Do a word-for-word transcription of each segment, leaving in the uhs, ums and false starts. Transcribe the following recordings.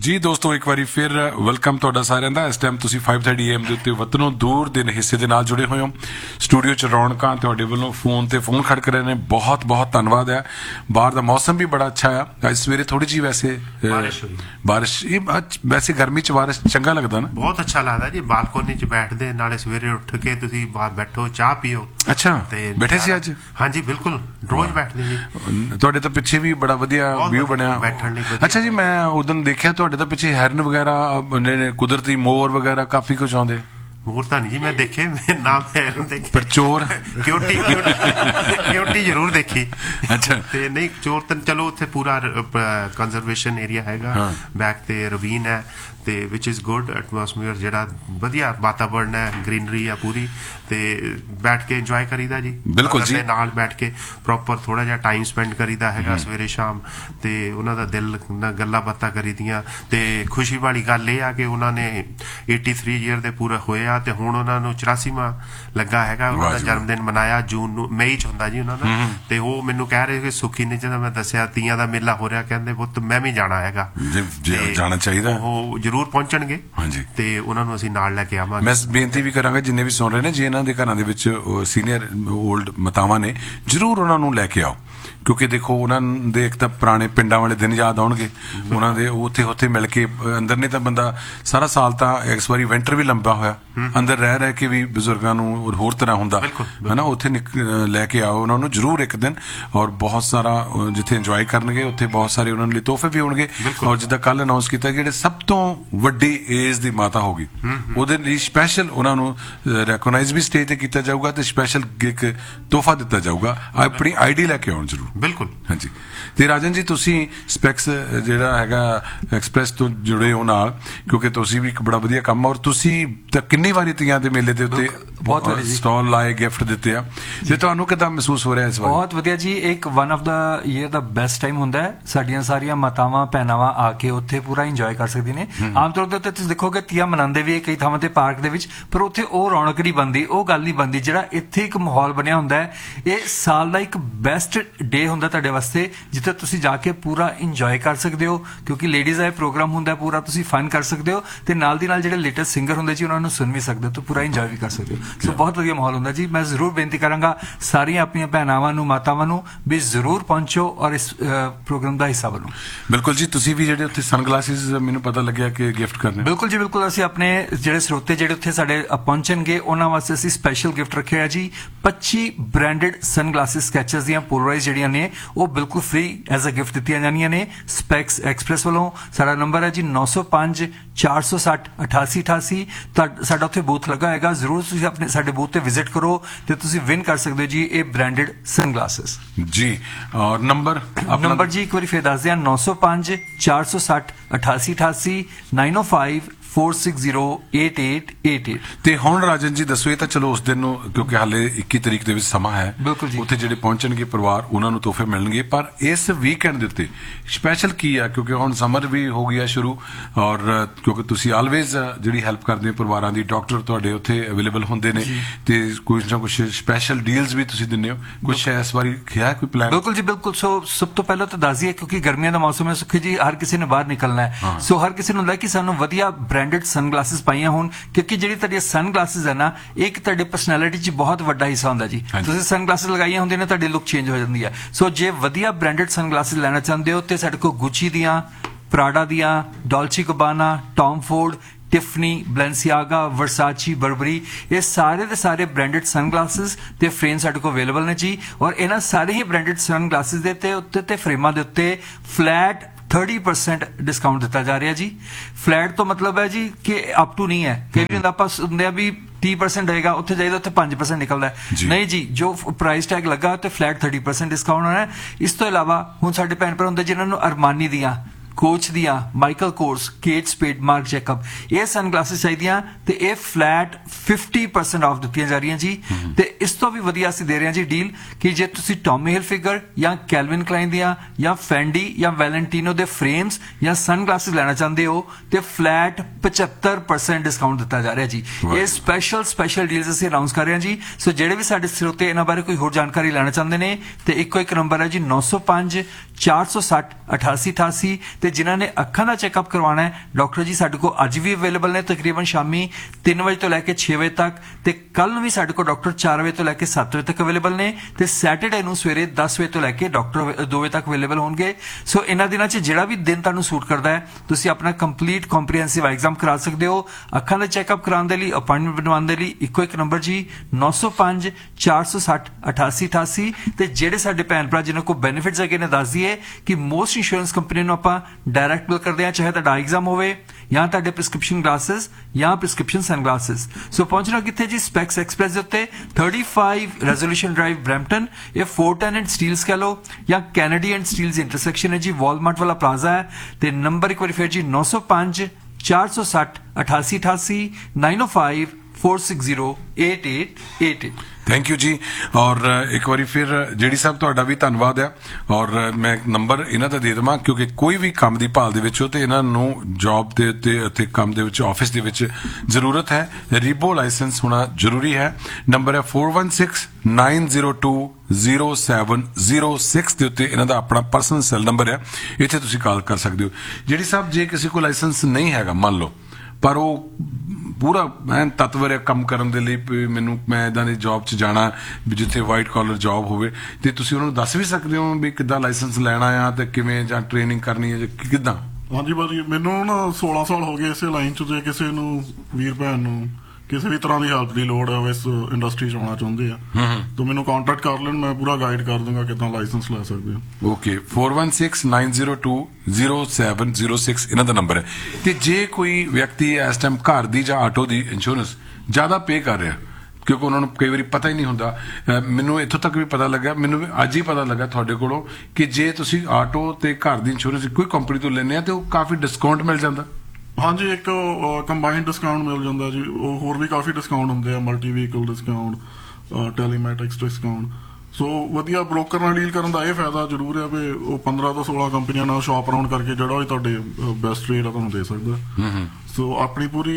जी दोस्तों एक बार फिर वेलकम तुहाडा सारिਆਂ ਦਾ। इस टाइम तुसीं फाइव थर्टी ए एम ਦੇ ਉੱਤੇ ਵਤਨੋਂ ਦੂਰ ਦੇ ਹਿੱਸੇ ਦੇ ਨਾਲ ਜੁੜੇ ਹੋਏ ਹੋ। ਸਟੂਡੀਓ 'ਚ ਰੌਣਕਾਂ ਤੁਹਾਡੇ ਵੱਲੋਂ ਫੋਨ ਤੇ ਫੋਨ ਖੜਕ ਰਹੇ ਨੇ। ਬਹੁਤ ਬਹੁਤ ਧੰਨਵਾਦ ਹੈ। ਬਾਹਰ ਦਾ ਮੌਸਮ ਵੀ ਬੜਾ ਅੱਛਾ ਆ। ਅੱਜ ਸਵੇਰੇ ਥੋੜੀ ਜਿਹੀ ਵੈਸੇ ਬਾਰਿਸ਼ ਹੋਈ ਬਾਰਿਸ਼ ਇਹ ਵੈਸੇ ਗਰਮੀ 'ਚ ਬਾਰਿਸ਼ ਚੰਗਾ ਲੱਗਦਾ ਨਾ। ਬਹੁਤ ਅੱਛਾ ਲੱਗਦਾ ਜੀ। ਬਾਲਕੋਨੀ 'ਚ ਬੈਠਦੇ ਨਾਲੇ ਸਵੇਰੇ ਉੱਠ ਕੇ ਤੁਸੀਂ ਬਾਹਰ ਬੈਠੋ ਚਾਹ ਪੀਓ। ਅੱਛਾ ਬੈਠੇ ਸੀ ਅੱਜ? ਹਾਂਜੀ ਬਿਲਕੁਲ ਰੋਜ਼ ਬੈਠਦੇ ਜੀ। ਤੁਹਾਡੇ ਤਾਂ ਪਿੱਛੇ ਵੀ ਬੜਾ ਵਧੀਆ ਵਿਊ ਬਣਿਆ ਬੈਠਣ ਲਈ। ਅੱਛਾ ਜੀ ਮੈਂ ਉਦੋਂ ਦੇਖਿਆ ਤੁਹਾਡੇ ਤਾਂ ਪਿੱਛੇ ਹੈਰਨ ਵਗੈਰਾ ਕੁਦਰਤੀ ਮੋਰ ਵਗੈਰਾ ਕਾਫੀ ਕੁਝ ਆਉਂਦੇ। ਮੋਰ ਤਾਂ ਨਹੀਂ ਜੀ ਮੈਂ ਦੇਖੇ, ਨਾਮ ਦੇਖੇ ਪਰ ਚੋਰ ਕਿਉਟੀ ਕਿਉਟੀ ਜ਼ਰੂਰ ਦੇਖੀ। ਅੱਛਾ ਤੇ ਨਹੀਂ ਚੋਰ ਤਾਂ ਚਲੋ ਉੱਥੇ ਪੂਰਾ ਕੰਜ਼ਰਵੇਸ਼ਨ ਏਰੀਆ ਹੈਗਾ, ਬੈਕ ਤੇ ਰਵੀਨ ਹੈ ਤੇ ਵਿਚ ਇਜ਼ ਗੁੱਡ ਐਟਮੋਸਫੀਅਰ, ਜਿਹੜਾ ਵਧੀਆ ਵਾਤਾਵਰਨ ਹੈ, ਗ੍ਰੀਨਰੀ ਆ ਪੂਰੀ ਤੇ ਬੈਠ ਕੇ ਇੰਜੋਏ ਕਰੀਦਾ ਜੀ। ਬਿਲਕੁਲ ਜੀ ਨਾਲ ਬੈਠ ਕੇ ਪ੍ਰੋਪਰ ਥੋੜਾ ਜਿਹਾ ਟਾਈਮ ਸਪੈਂਡ ਕਰੀਦਾ ਹੈਗਾ ਸਵੇਰੇ ਸ਼ਾਮ ਤੇ ਉਹਨਾਂ ਦਾ ਦਿਲ ਨਾਲ ਗੱਲਾਂ ਬਾਤਾਂ ਕਰੀਦੀਆਂ। ਤੇ ਖੁਸ਼ੀ ਵਾਲੀ ਗੱਲ ਇਹ ਆ ਕਿ ਉਹਨਾਂ ਨੇ ਏਟੀ ਥ੍ਰੀ ਈਅਰ ਦੇ ਪੂਰੇ ਹੋਏ ਆ ਤੇ ਹੁਣ ਉਹਨਾਂ ਨੂੰ ਚੁਰਾਸੀਵਾਂ ਲੱਗਾ ਹੈਗਾ। ਉਹਨਾਂ ਦਾ ਜਨਮ ਦਿਨ ਮਨਾਇਆ ਜੂਨ ਨੂੰ, ਮਈ ਚ ਹੁੰਦਾ ਜੀ ਉਹਨਾਂ ਦਾ। ਤੇ ਉਹ ਮੈਨੂੰ ਕਹਿ ਰਹੇ ਕਿ ਸੁਖੀ ਨੇ ਜਦੋਂ ਮੈਂ ਦੱਸਿਆ ਤੀਆਂ ਦਾ ਮੇਲਾ ਹੋ ਰਿਹਾ, ਕਹਿੰਦੇ ਪੁੱਤ ਮੈਂ ਵੀ ਜਾਣਾ ਹੈਗਾ। ਜਾਣਾ ਚਾਹੀਦਾ, ਉਹ ਜ਼ਰੂਰ ਪਹੁੰਚਣਗੇ ਤੇ ਉਹਨਾਂ ਨੂੰ ਅਸੀਂ ਨਾਲ ਲੈ ਕੇ ਆਵਾਂਗੇ। ਮੈਂ ਬੇਨਤੀ ਵੀ ਕਰਾਂਗਾ ਜਿੰਨੇ ਵੀ ਸੁਣ ਰਹੇ ਨੇ, ਜੇ ਇਹਨਾਂ ਦੇ ਘਰਾਂ ਦੇ ਵਿੱਚ ਸੀਨੀਅਰ ਓਲਡ ਮਾਤਾਵਾਂ ਨੇ, ਜ਼ਰੂਰ ਉਹਨਾਂ ਨੂੰ ਲੈ ਕੇ ਆਓ। ਕਿਉਂਕਿ ਦੇਖੋ ਉਹਨਾਂ ਦੇ ਇੱਕ ਤਾਂ ਪੁਰਾਣੇ ਪਿੰਡਾਂ ਵਾਲੇ ਦਿਨ ਯਾਦ ਆਉਣਗੇ ਉਹਨਾਂ ਦੇ। ਉੱਥੇ ਉੱਥੇ ਮਿਲ ਕੇ ਅੰਦਰ ਨਹੀਂ ਤਾਂ ਬੰਦਾ ਸਾਰਾ ਸਾਲ ਤਾਂ ਇਸ ਵਾਰੀ ਵਿੰਟਰ ਵੀ ਲੰਬਾ ਹੋਇਆ, ਅੰਦਰ ਰਹਿ ਰਹਿ ਕੇ ਵੀ ਬਜ਼ੁਰਗਾਂ ਨੂੰ ਹੋਰ ਤਰ੍ਹਾਂ ਹੁੰਦਾ ਹੈ ਨਾ। ਉੱਥੇ ਲੈ ਕੇ ਆਓ ਉਹਨਾਂ ਨੂੰ ਜ਼ਰੂਰ ਇੱਕ ਦਿਨ, ਔਰ ਬਹੁਤ ਸਾਰਾ ਜਿੱਥੇ ਇੰਜੋਏ ਕਰਨਗੇ ਉੱਥੇ ਬਹੁਤ ਸਾਰੇ ਉਹਨਾਂ ਲਈ ਤੋਹਫੇ ਵੀ ਹੋਣਗੇ। ਔਰ ਜਿੱਦਾਂ ਕੱਲ ਅਨਾਉਂਸ ਕੀਤਾ ਜਿਹੜੇ ਸਭ ਤੋਂ ਵੱਡੀ ਏਜ ਦੀ ਮਾਤਾ ਹੋਗੀ ਉਹਦੇ ਲਈ ਸਪੈਸ਼ਲ ਉਹਨਾਂ ਨੂੰ ਰੈਕੋਗਨਾਈਜ਼ ਵੀ ਸਟੇਜ ਤੇ ਕੀਤਾ ਜਾਊਗਾ ਤੇ ਸਪੈਸ਼ਲ ਇੱਕ ਤੋਹਫਾ ਦਿੱਤਾ ਜਾਊਗਾ। ਆਪਣੀ ਆਈ ਡੀ ਲੈ ਕੇ ਆਉਣ ਜ਼ਰੂਰ। ਬਿਲਕੁਲ ਹਾਂਜੀ। ਤੇ ਰਾਜਨ ਜੀ ਤੁਸੀਂ ਸਪੈਕਸ ਜਿਹੜਾ ਹੈਗਾ ਐਕਸਪ੍ਰੈਸ ਤੋਂ ਜੁੜੇ ਹੋ ਨਾਲ, ਕਿਉਂਕਿ ਤੁਸੀਂ ਵੀ ਇੱਕ ਬੜਾ ਵਧੀਆ ਕੰਮ, ਔਰ ਤੁਸੀਂ ਤਾਂ ਕਿੰਨੀ ਵਾਰੀ ਤੀਆਂ ਦੇ ਮੇਲੇ ਦੇ ਉੱਤੇ ਸਟਾਲ ਲਾਏ, ਗਿਫਟ ਦਿੱਤੇ ਆ, ਤੇ ਤੁਹਾਨੂੰ ਕਿੱਦਾਂ ਮਹਿਸੂਸ ਹੋ ਰਿਹਾ ਇਸ ਵਾਰ? ਬਹੁਤ ਵਧੀਆ ਜੀ। ਇੱਕ one of the year the best time ਹੁੰਦਾ ਹੈ। ਸਾਡੀਆਂ ਸਾਰੀਆਂ ਮਾਤਾਵਾਂ ਭੈਣਾਵਾਂ ਆ ਕੇ ਉੱਥੇ ਪੂਰਾ ਇੰਜੋਏ ਕਰ ਸਕਦੀਆਂ ਨੇ। ਆਮ ਤੌਰ ਤੇ ਉੱਤੇ ਤੁਸੀਂ ਦੇਖੋਗੇ ਤੀਆਂ ਮਨਾਉਂਦੇ ਵੀ ਕਈ ਥਾਵਾਂ ਤੇ ਪਾਰਕ ਦੇ ਵਿੱਚ, ਪਰ ਉੱਥੇ ਉਹ ਰੌਣਕ ਨਹੀਂ ਬਣਦੀ, ਉਹ ਗੱਲ ਨਹੀਂ ਬਣਦੀ ਜਿਹੜਾ ਇੱਥੇ ਇੱਕ ਮਾਹੌਲ ਬਣਿਆ ਹੁੰਦਾ ਹੈ। ਇਹ ਸਾਲ ਦਾ ਇੱਕ ਬੈਸਟ ਡੇ ਹੁੰਦਾ ਤੁਹਾਡੇ ਵਾਸਤੇ, ਜਿੱਥੇ ਤੁਸੀਂ ਜਾ ਕੇ ਪੂਰਾ ਇੰਜੋਏ ਕਰ ਸਕਦੇ ਹੋ। ਕਿਉਂਕਿ ਲੇਡੀਜ਼ ਦਾ ਇਹ ਪ੍ਰੋਗਰਾਮ ਹੁੰਦਾ, ਪੂਰਾ ਤੁਸੀਂ ਫਨ ਕਰ ਸਕਦੇ ਹੋ ਤੇ ਨਾਲ ਦੀ ਨਾਲ ਜਿਹੜੇ ਲੇਟੈਸਟ ਸਿੰਗਰ ਹੁੰਦੇ ਜੀ ਉਹਨਾਂ ਨੂੰ ਸੁਣ ਵੀ ਸਕਦੇ ਹੋ ਤੇ ਪੂਰਾ ਇੰਜੋਏ ਵੀ ਕਰ ਸਕਦੇ ਹੋ। ਸੋ ਬਹੁਤ ਵਧੀਆ ਮਾਹੌਲ ਹੁੰਦਾ ਜੀ। ਮੈਂ ਜ਼ਰੂਰ ਬੇਨਤੀ ਕਰਾਂਗਾ ਸਾਰੀਆਂ ਆਪਣੀਆਂ ਭੈਣਾਵਾਂ ਨੂੰ, ਮਾਤਾਵਾਂ ਨੂੰ ਵੀ ਜ਼ਰੂਰ ਪਹੁੰਚੋ ਔਰ ਇਸ ਪ੍ਰੋਗਰਾਮ ਦਾ ਹਿੱਸਾ ਬਣੋ। ਬਿਲਕੁਲ ਜੀ। ਤੁਸੀਂ ਵੀ ਜਿਹੜੇ ਉੱਥੇ ਸਨਗਲਾਸਿਸ ਮੈਨੂੰ ਪਤਾ ਲੱਗਿਆ ਕਿ ਗਿਫਟ ਕਰਨੇ? ਬਿਲਕੁਲ ਜੀ ਬਿਲਕੁਲ। ਅਸੀਂ ਆਪਣੇ ਜਿਹੜੇ ਸਰੋਤੇ ਜਿਹੜੇ ਉੱਥੇ ਸਾਡੇ ਪਹੁੰਚਣਗੇ ਉਹਨਾਂ ਵਾਸਤੇ ਅਸੀਂ ਸਪੈਸ਼ਲ ਗਿਫਟ ਰੱਖਿਆ ਜੀ। ਪੱਚੀ ਬ੍ਰਾਂਡਡ ਸਨਗਲਾਸਿਸ ਸਕੈਚਰਸ ਦੀਆਂ ਪੋਲਰਾਈਜ਼ ਜਿਹੜੀਆਂ ਨੇ ਉਹ ਬਿਲਕੁਲ ਫ੍ਰੀ ਐਜ਼ ਅ ਗਿਫਟ ਦਿੱਤੀਆਂ ਜਾਣੀਆਂ ਨੇ ਸਪੈਕਸ ਐਕਸਪ੍ਰੈਸ ਵੱਲੋਂ। ਸਾਡਾ ਨੰਬਰ ਹੈ ਜੀ ਨੌ ਸੌ ਪੰਜ ਚਾਰ ਸੌ ਸੱਠ ਅਠਾਸੀ ਅਠਾਸੀ। ਸਾਡਾ ਉੱਥੇ ਬੂਥ ਲੱਗਾ ਹੈਗਾ, ਜ਼ਰੂਰ ਤੁਸੀਂ ਆਪਣੇ ਸਾਡੇ ਬੂਥ ਤੇ ਵਿਜ਼ਿਟ ਕਰੋ ਤੇ ਤੁਸੀਂ ਵਿਨ ਕਰ ਸਕਦੇ ਹੋ ਜੀ ਇਹ ਬ੍ਰਾਂਡਡ ਸਨਗਲਾਸਿਸ ਜੀ। ਔਰ ਨੰਬਰ ਨੰਬਰ ਜੀ ਇੱਕ ਵਾਰੀ ਫੇਰ ਦੱਸ ਦਿਆਂ, ਨੌ ਸੌ ਪੰਜ ਚਾਰ ਸੌ ਸੱਠ ਅਠਾਸੀ ਅਠਾਸੀ ਨਾਈਨ ਓ five four six zero eight eight eight eight. ਤੇ ਹੁਣ ਰਾਜਨ ਜੀ ਦੱਸੋ, ਇਹ ਤਾਂ ਚਲੋ ਉਸ ਦਿਨ ਨੂੰ ਕਿਉਂਕਿ ਹਾਲੇ ਇੱਕੀ ਤਰੀਕ ਦੇ ਵਿੱਚ ਸਮਾਂ ਹੈ, ਉੱਥੇ ਜਿਹੜੇ ਪਹੁੰਚਣਗੇ ਪਰਿਵਾਰ ਉਹਨਾਂ ਨੂੰ ਤੋਹਫੇ ਮਿਲਣਗੇ, ਪਰ ਇਸ ਵੀਕਐਂਡ ਦੇ ਉੱਤੇ ਸਪੈਸ਼ਲ ਕੀ ਆ? ਕਿਉਂਕਿ ਹੁਣ ਸਮਰ ਵੀ ਹੋ ਗਿਆ ਸ਼ੁਰੂ, ਔਰ ਕਿਉਂਕਿ ਤੁਸੀਂ ਆਲਵੇਜ਼ ਜਿਹੜੀ ਹੈਲਪ ਕਰਦੇ ਹੋ ਪਰਿਵਾਰਾਂ ਦੀ, ਡਾਕਟਰ ਤੁਹਾਡੇ ਉੱਥੇ ਅਵੇਲੇਬਲ ਹੁੰਦੇ ਨੇ ਤੇ ਕੁਝ ਨਾ ਕੁਝ ਸਪੈਸ਼ਲ ਡੀਲਸ ਵੀ ਤੁਸੀਂ ਦਿੰਦੇ ਹੋ, ਕੁਝ ਇਸ ਵਾਰੀ ਹੈ ਕੋਈ ਪਲਾਨ? ਬਿਲਕੁਲ ਜੀ ਬਿਲਕੁਲ। ਸੋ ਸਭ ਤੋਂ ਪਹਿਲਾਂ ਤਾਂ ਦੱਸ ਦਈਏ ਕਿਉਂਕਿ ਗਰਮੀਆਂ ਦਾ ਮੌਸਮ ਹੈ ਸੁਖੀ ਜੀ, ਹਰ ਕਿਸੇ ਨੇ ਬਾਹਰ ਨਿਕਲਣਾ ਹੈ। ਸੋ ਹਰ ਕਿਸੇ ਨੂੰ ਹੁੰਦਾ ਕਿ ਸਾਨੂੰ ਵਧੀਆ ਬ੍ਰਾਂਡਡ ਸਨਗਲਾਸਿਸ ਪਾਈਆਂ ਹੋਣ, ਕਿਉਂਕਿ ਜਿਹੜੀ ਤੁਹਾਡੀਆਂ ਸਨਗਲਾਸਿਸ ਹੈ ਨਾ, ਇੱਕ ਤੁਹਾਡੇ ਪਰਸਨੈਲਿਟੀ 'ਚ ਬਹੁਤ ਵੱਡਾ ਹਿੱਸਾ ਹੁੰਦਾ ਜੀ। ਤੁਸੀਂ ਸਨਗਲਾਸਿਸ ਲਗਾਈਆਂ ਹੁੰਦੀਆਂ ਨੇ ਤੁਹਾਡੀ ਲੁੱਕ ਚੇਂਜ ਹੋ ਜਾਂਦੀ ਹੈ। ਸੋ ਜੇ ਵਧੀਆ ਬ੍ਰਾਂਡਡ ਸਨਗਲਾਸਿਸ ਲੈਣਾ ਚਾਹੁੰਦੇ ਹੋ ਤੇ ਸਾਡੇ ਕੋਲ ਗੁੱਚੀ ਦੀਆਂ, ਪ੍ਰਾਡਾ ਦੀਆਂ, ਡੋਲਚੀ ਗਬਾਨਾ, ਟੌਮ ਫੋਰਡ, ਟਿਫਨੀ, ਬਲੈਂਸੀਆਗਾ, ਵਰਸਾਚੀ, ਬਰਬਰੀ, ਇਹ ਸਾਰੇ ਦੇ ਸਾਰੇ ਬ੍ਰਾਂਡਡ ਸਨਗਲਾਸਿਸ ਤੇ ਫਰੇਮ ਸਾਡੇ ਕੋਲ ਅਵੇਲੇਬਲ ਨੇ ਜੀ। ਔਰ ਇਹਨਾਂ ਸਾਰੇ ਹੀ ਬ੍ਰਾਂਡਡ ਸਨਗਲਾਸਿਸ ਦੇ ਤੇ ਉੱਤੇ ਤੇ ਫਰੇਮਾਂ ਦੇ ਉੱਤੇ ਫਲੈਟ थर्टी परसेंट डिस्काउंट दिता जा रहा जी। फ्लैट तो मतलब है जी कि अप टू नहीं है, कई बार आप सुनते हैं भी तीस परसेंट रहेगा, उत्थे जाइए तो पांच परसेंट निकलता है जी। नहीं जी, जो प्राइस टैग लगा तो फ्लैट थर्टी परसेंट डिस्काउंट होना है। इस तो इलावा हुण साडे भैन भरा हुंदे जिन्हां नूं अरमानी दियां, कोच दियां, Michael Kors, cat spade, mark Jacob, ये सनग्लासिस चाहिए तो ये फ्लैट फिफ्टी परसेंट ऑफ दित्तियां जा रही जी। तो इस तो भी वधिया असीं दे रहे हैं जी डील कि जे तुसीं टॉमी हिलफिगर या कैल्विन क्लाइन दियां या फेंडी या वैलेंटिनो दे फ्रेम्स या सनग्लासिस लेना चाहते हो तो फ्लैट पचहत्तर परसेंट डिस्काउंट दिता जा रहा जी। ये स्पैशल स्पैशल डील्स असीं अनाउंस कर रहे हैं जी। सो जिहड़े भी साडे श्रोते इन्हां बारे कोई होर जानकारी लेना चाहते हैं तो इक्को एक नंबर है जी नौ सौ पांच चार सौ सठ अठासी अठासी। ते ਜਿਨ੍ਹਾਂ ਨੇ ਅੱਖਾਂ ਦਾ ਚੈੱਕਅਪ ਕਰਵਾਉਣਾ ਹੈ, ਡਾਕਟਰ ਜੀ ਸਾਡੇ ਕੋਲ ਅੱਜ ਵੀ ਅਵੇਲੇਬਲ ਨੇ ਤਕਰੀਬਨ ਸ਼ਾਮੀ ਤਿੰਨ ਵਜੇ ਤੋਂ ਲੈ ਕੇ ਛੇ ਵਜੇ ਤੱਕ, ਤੇ ਕੱਲ ਨੂੰ ਵੀ ਸਾਡੇ ਕੋਲ ਡਾਕਟਰ ਚਾਰ ਵਜੇ ਤੋਂ ਲੈ ਕੇ ਸੱਤ ਵਜੇ ਤੱਕ ਅਵੇਲੇਬਲ ਨੇ, ਤੇ ਸੈਟਰਡੇ ਨੂੰ ਸਵੇਰੇ ਦਸ ਵਜੇ ਤੋਂ ਲੈ ਕੇ ਡਾਕਟਰ ਦੋ ਵਜੇ ਤੱਕ ਅਵੇਲੇਬਲ ਹੋਣਗੇ। ਸੋ ਇਹਨਾਂ ਦਿਨਾਂ 'ਚ ਜਿਹੜਾ ਵੀ ਦਿਨ ਤੁਹਾਨੂੰ ਸੂਟ ਕਰਦਾ ਹੈ, ਤੁਸੀਂ ਆਪਣਾ ਕੰਪਲੀਟ ਕੰਪਰੀਹੈਂਸਿਵ ਐਗਜ਼ਾਮ ਕਰਾ ਸਕਦੇ ਹੋ। ਅੱਖਾਂ ਦਾ ਚੈੱਕਅਪ ਕਰਾਉਣ ਦੇ ਲਈ, ਅਪਾਇੰਟਮੈਂਟ ਬਣਵਾਉਣ ਦੇ ਲਈ ਇੱਕੋ ਇੱਕ ਨੰਬਰ ਜੀ ਨੌ ਸੌ ਪੰਜ ਚਾਰ ਸੌ ਸੱਠ ਅਠਾਸੀ ਅਠਾਸੀ। ਤੇ ਜਿਹੜੇ ਸਾਡੇ ਭੈਣ ਭਰਾ ਜਿਨ੍ਹਾਂ ਕੋਲ ਬੈਨੀਫਿਟਸ ਹੈਗੇ ਨੇ, ਦੱਸ ਦਈਏ ਕਿ ਮੋਸਟ ਇੰਸ਼ੋਰੈਂਸ ਕੰਪਨੀ ਨੂੰ ਆਪਾਂ ਡਾਇਰੈਕਟ ਬਿਲ ਕਰਦੇ ਹਾਂ, ਚਾਹੇ ਤੁਹਾਡਾ ਐਗਜ਼ਾਮ ਹੋਵੇ ਜਾਂ ਤੁਹਾਡੇ ਪ੍ਰਿਸਕ੍ਰਿਪਸ਼ਨ ਗਲਾਸਿਸ ਜਾਂ ਪ੍ਰਿਸਕ੍ਰਿਪਸ਼ਨ ਸਨਗਲਾਸਿਸ। ਸੋ ਪਹੁੰਚਣਾ ਕਿੱਥੇ ਜੀ? ਸਪੈਕਸ ਐਕਸਪ੍ਰੈਸ ਦੇ ਉੱਤੇ thirty-five ਰੈਜ਼ੋਲੂਸ਼ਨ ਡਰਾਈਵ ਬਰੈਂਪਟਨ। ਇਹ ਫੋਰਟਨ ਐਂਡ ਸਟੀਲਸ ਕਹ ਲਓ ਜਾਂ ਕੈਨੇਡੀ ਐਂਡ ਸਟੀਲਸ ਇੰਟਰਸੈਕਸ਼ਨ ਹੈ ਜੀ, ਵਾਲਮਾਰਟ ਵਾਲਾ ਪਲਾਜ਼ਾ ਹੈ। ਤੇ ਨੰਬਰ ਇੱਕ ਵਾਰੀ ਫਿਰ ਜੀ ਨੌ ਸੌ ਪੰਜ ਚਾਰ ਸੌ ਸੱਠ ਅਠਾਸੀ ਅਠਾਸੀ nine oh five four six zero eight eight eight eight। Thank you ਜੀ। ਔਰ ਇੱਕ ਵਾਰੀ ਫਿਰ ਜਿਹੜੀ ਸਾਹਿਬ ਤੁਹਾਡਾ ਵੀ ਧੰਨਵਾਦ ਆ। ਔਰ ਮੈਂ ਨੰਬਰ ਇਹਨਾਂ ਦਾ ਦੇ ਦੇਵਾਂ, ਕਿਉਂਕਿ ਕੋਈ ਵੀ ਕੰਮ ਦੀ ਭਾਲ ਦੇ ਵਿੱਚ ਹੋ ਤੇ ਇਹਨਾਂ ਨੂੰ ਜੌਬ ਦੇ ਉੱਤੇ ਅਤੇ ਕੰਮ ਦੇ ਵਿੱਚ, ਆਫਿਸ ਦੇ ਵਿੱਚ ਜ਼ਰੂਰਤ ਹੈ। ਰੀਬੋ ਲਾਇਸੈਂਸ ਹੋਣਾ ਜ਼ਰੂਰੀ ਹੈ। ਨੰਬਰ ਹੈ four one six nine zero two zero seven zero six ਦੇ ਉੱਤੇ ਇਹਨਾਂ ਦਾ ਆਪਣਾ ਪਰਸਨਲ ਸੈੱਲ ਨੰਬਰ ਹੈ, ਇੱਥੇ ਤੁਸੀਂ ਕਾਲ ਕਰ ਸਕਦੇ ਹੋ। ਜਿਹੜੀ ਸਾਹਿਬ ਜੇ ਕਿਸੇ ਕੋਲ ਲਾਇਸੈਂਸ ਨਹੀਂ ਹੈਗਾ, ਮੰਨ ਲਓ, ਪਰ ਉਹ ਪੂਰਾ ਐਨ ਤਤਵਰ ਹੈ ਕੰਮ ਕਰਨ ਦੇ ਲਈ, ਮੈਨੂੰ ਮੈਂ ਇੱਦਾਂ ਦੀ ਜੌਬ 'ਚ ਜਾਣਾ ਵੀ ਜਿੱਥੇ ਵਾਈਟ ਕਾਲਰ ਜੌਬ ਹੋਵੇ, ਤੇ ਤੁਸੀਂ ਉਹਨਾਂ ਨੂੰ ਦੱਸ ਵੀ ਸਕਦੇ ਹੋ ਵੀ ਕਿੱਦਾਂ ਲਾਇਸੈਂਸ ਲੈਣਾ ਆ ਤੇ ਕਿਵੇਂ, ਜਾਂ ਟ੍ਰੇਨਿੰਗ ਕਰਨੀ ਹੈ ਜਾਂ ਕਿੱਦਾਂ? ਹਾਂਜੀ ਭਾਜੀ, ਮੈਨੂੰ ਨਾ ਸੋਲਾਂ ਸਾਲ ਹੋ ਗਏ ਇਸੇ ਲਾਈਨ 'ਚ। ਜੇ ਕਿਸੇ ਨੂੰ, ਵੀਰ ਭੈਣ ਨੂੰ ਕਿਸੇ ਵੀ ਤਰ੍ਹਾਂ ਦੀ ਹੈਲਪ ਦੀ ਲੋੜ ਹੈ, ਇਸ ਇੰਡਸਟਰੀ 'ਚ ਆਉਣਾ ਚਾਹੁੰਦੇ ਆ, ਤਾਂ ਮੈਨੂੰ ਕੰਟੈਕਟ ਕਰ ਲੈਣ, ਮੈਂ ਪੂਰਾ ਗਾਈਡ ਕਰ ਦੂੰਗਾ ਕਿੱਦਾਂ ਲਾਇਸੈਂਸ ਲੈ ਸਕਦੇ ਹੋ। Okay, four one six nine zero two zero seven zero six ਇਹਨਾਂ ਦਾ ਨੰਬਰ ਹੈ। ਤੇ ਜੇ ਕੋਈ ਵਿਅਕਤੀ ਇਸ ਟਾਈਮ ਘਰ ਦੀ ਜਾਂ ਆਟੋ ਦੀ ਇੰਸ਼ੋਰੈਂਸ ਜ਼ਿਆਦਾ ਪੇ ਕਰ ਰਿਹਾ, ਕਿਉਂਕਿ ਉਹਨਾਂ ਨੂੰ ਕਈ ਵਾਰੀ ਪਤਾ ਹੀ ਨਹੀਂ ਹੁੰਦਾ, ਮੈਨੂੰ ਇੱਥੋਂ ਤੱਕ ਵੀ ਪਤਾ ਲੱਗਾ, ਮੈਨੂੰ ਵੀ ਅੱਜ ਹੀ ਪਤਾ ਲੱਗਾ ਤੁਹਾਡੇ ਕੋਲੋਂ, ਕਿ ਜੇ ਤੁਸੀਂ ਆਟੋ ਤੇ ਘਰ ਦੀ ਇੰਸ਼ੋਰੈਂਸ ਇੱਕੋ ਹੀ ਕੰਪਨੀ ਤੋਂ ਲੈਂਦੇ ਆ ਤੇ ਉਹ ਕਾਫੀ ਡਿਸਕਾਊਂਟ ਮਿਲ ਜਾਂਦਾ। ਹਾਂਜੀ, ਇੱਕ ਕੰਬਾਈਨਡ ਡਿਸਕਾਊਂਟ ਮਿਲ ਜਾਂਦਾ ਜੀ। ਉਹ ਹੋਰ ਵੀ ਕਾਫੀ ਡਿਸਕਾਊਂਟ ਹੁੰਦੇ ਆ, multi vehicle discount, telematics discount. ਸੋ ਵਧੀਆ ਬ੍ਰੋਕਰ ਨਾਲ ਡੀਲ ਕਰਨ ਦਾ ਇਹ ਫਾਇਦਾ ਜ਼ਰੂਰ ਹੈ ਵੀ ਉਹ ਪੰਦਰਾਂ ਤੋਂ ਸੋਲਾਂ ਕੰਪਨੀਆਂ ਨਾਲ ਸ਼ਾਪ ਅਰਾਊਂਡ ਕਰਕੇ ਜਿਹੜਾ ਵੀ ਤੁਹਾਡੇ ਬੈਸਟ ਰੇਟ ਆ ਤੁਹਾਨੂੰ ਦੇ ਸਕਦਾ। ਸੋ ਆਪਣੀ ਪੂਰੀ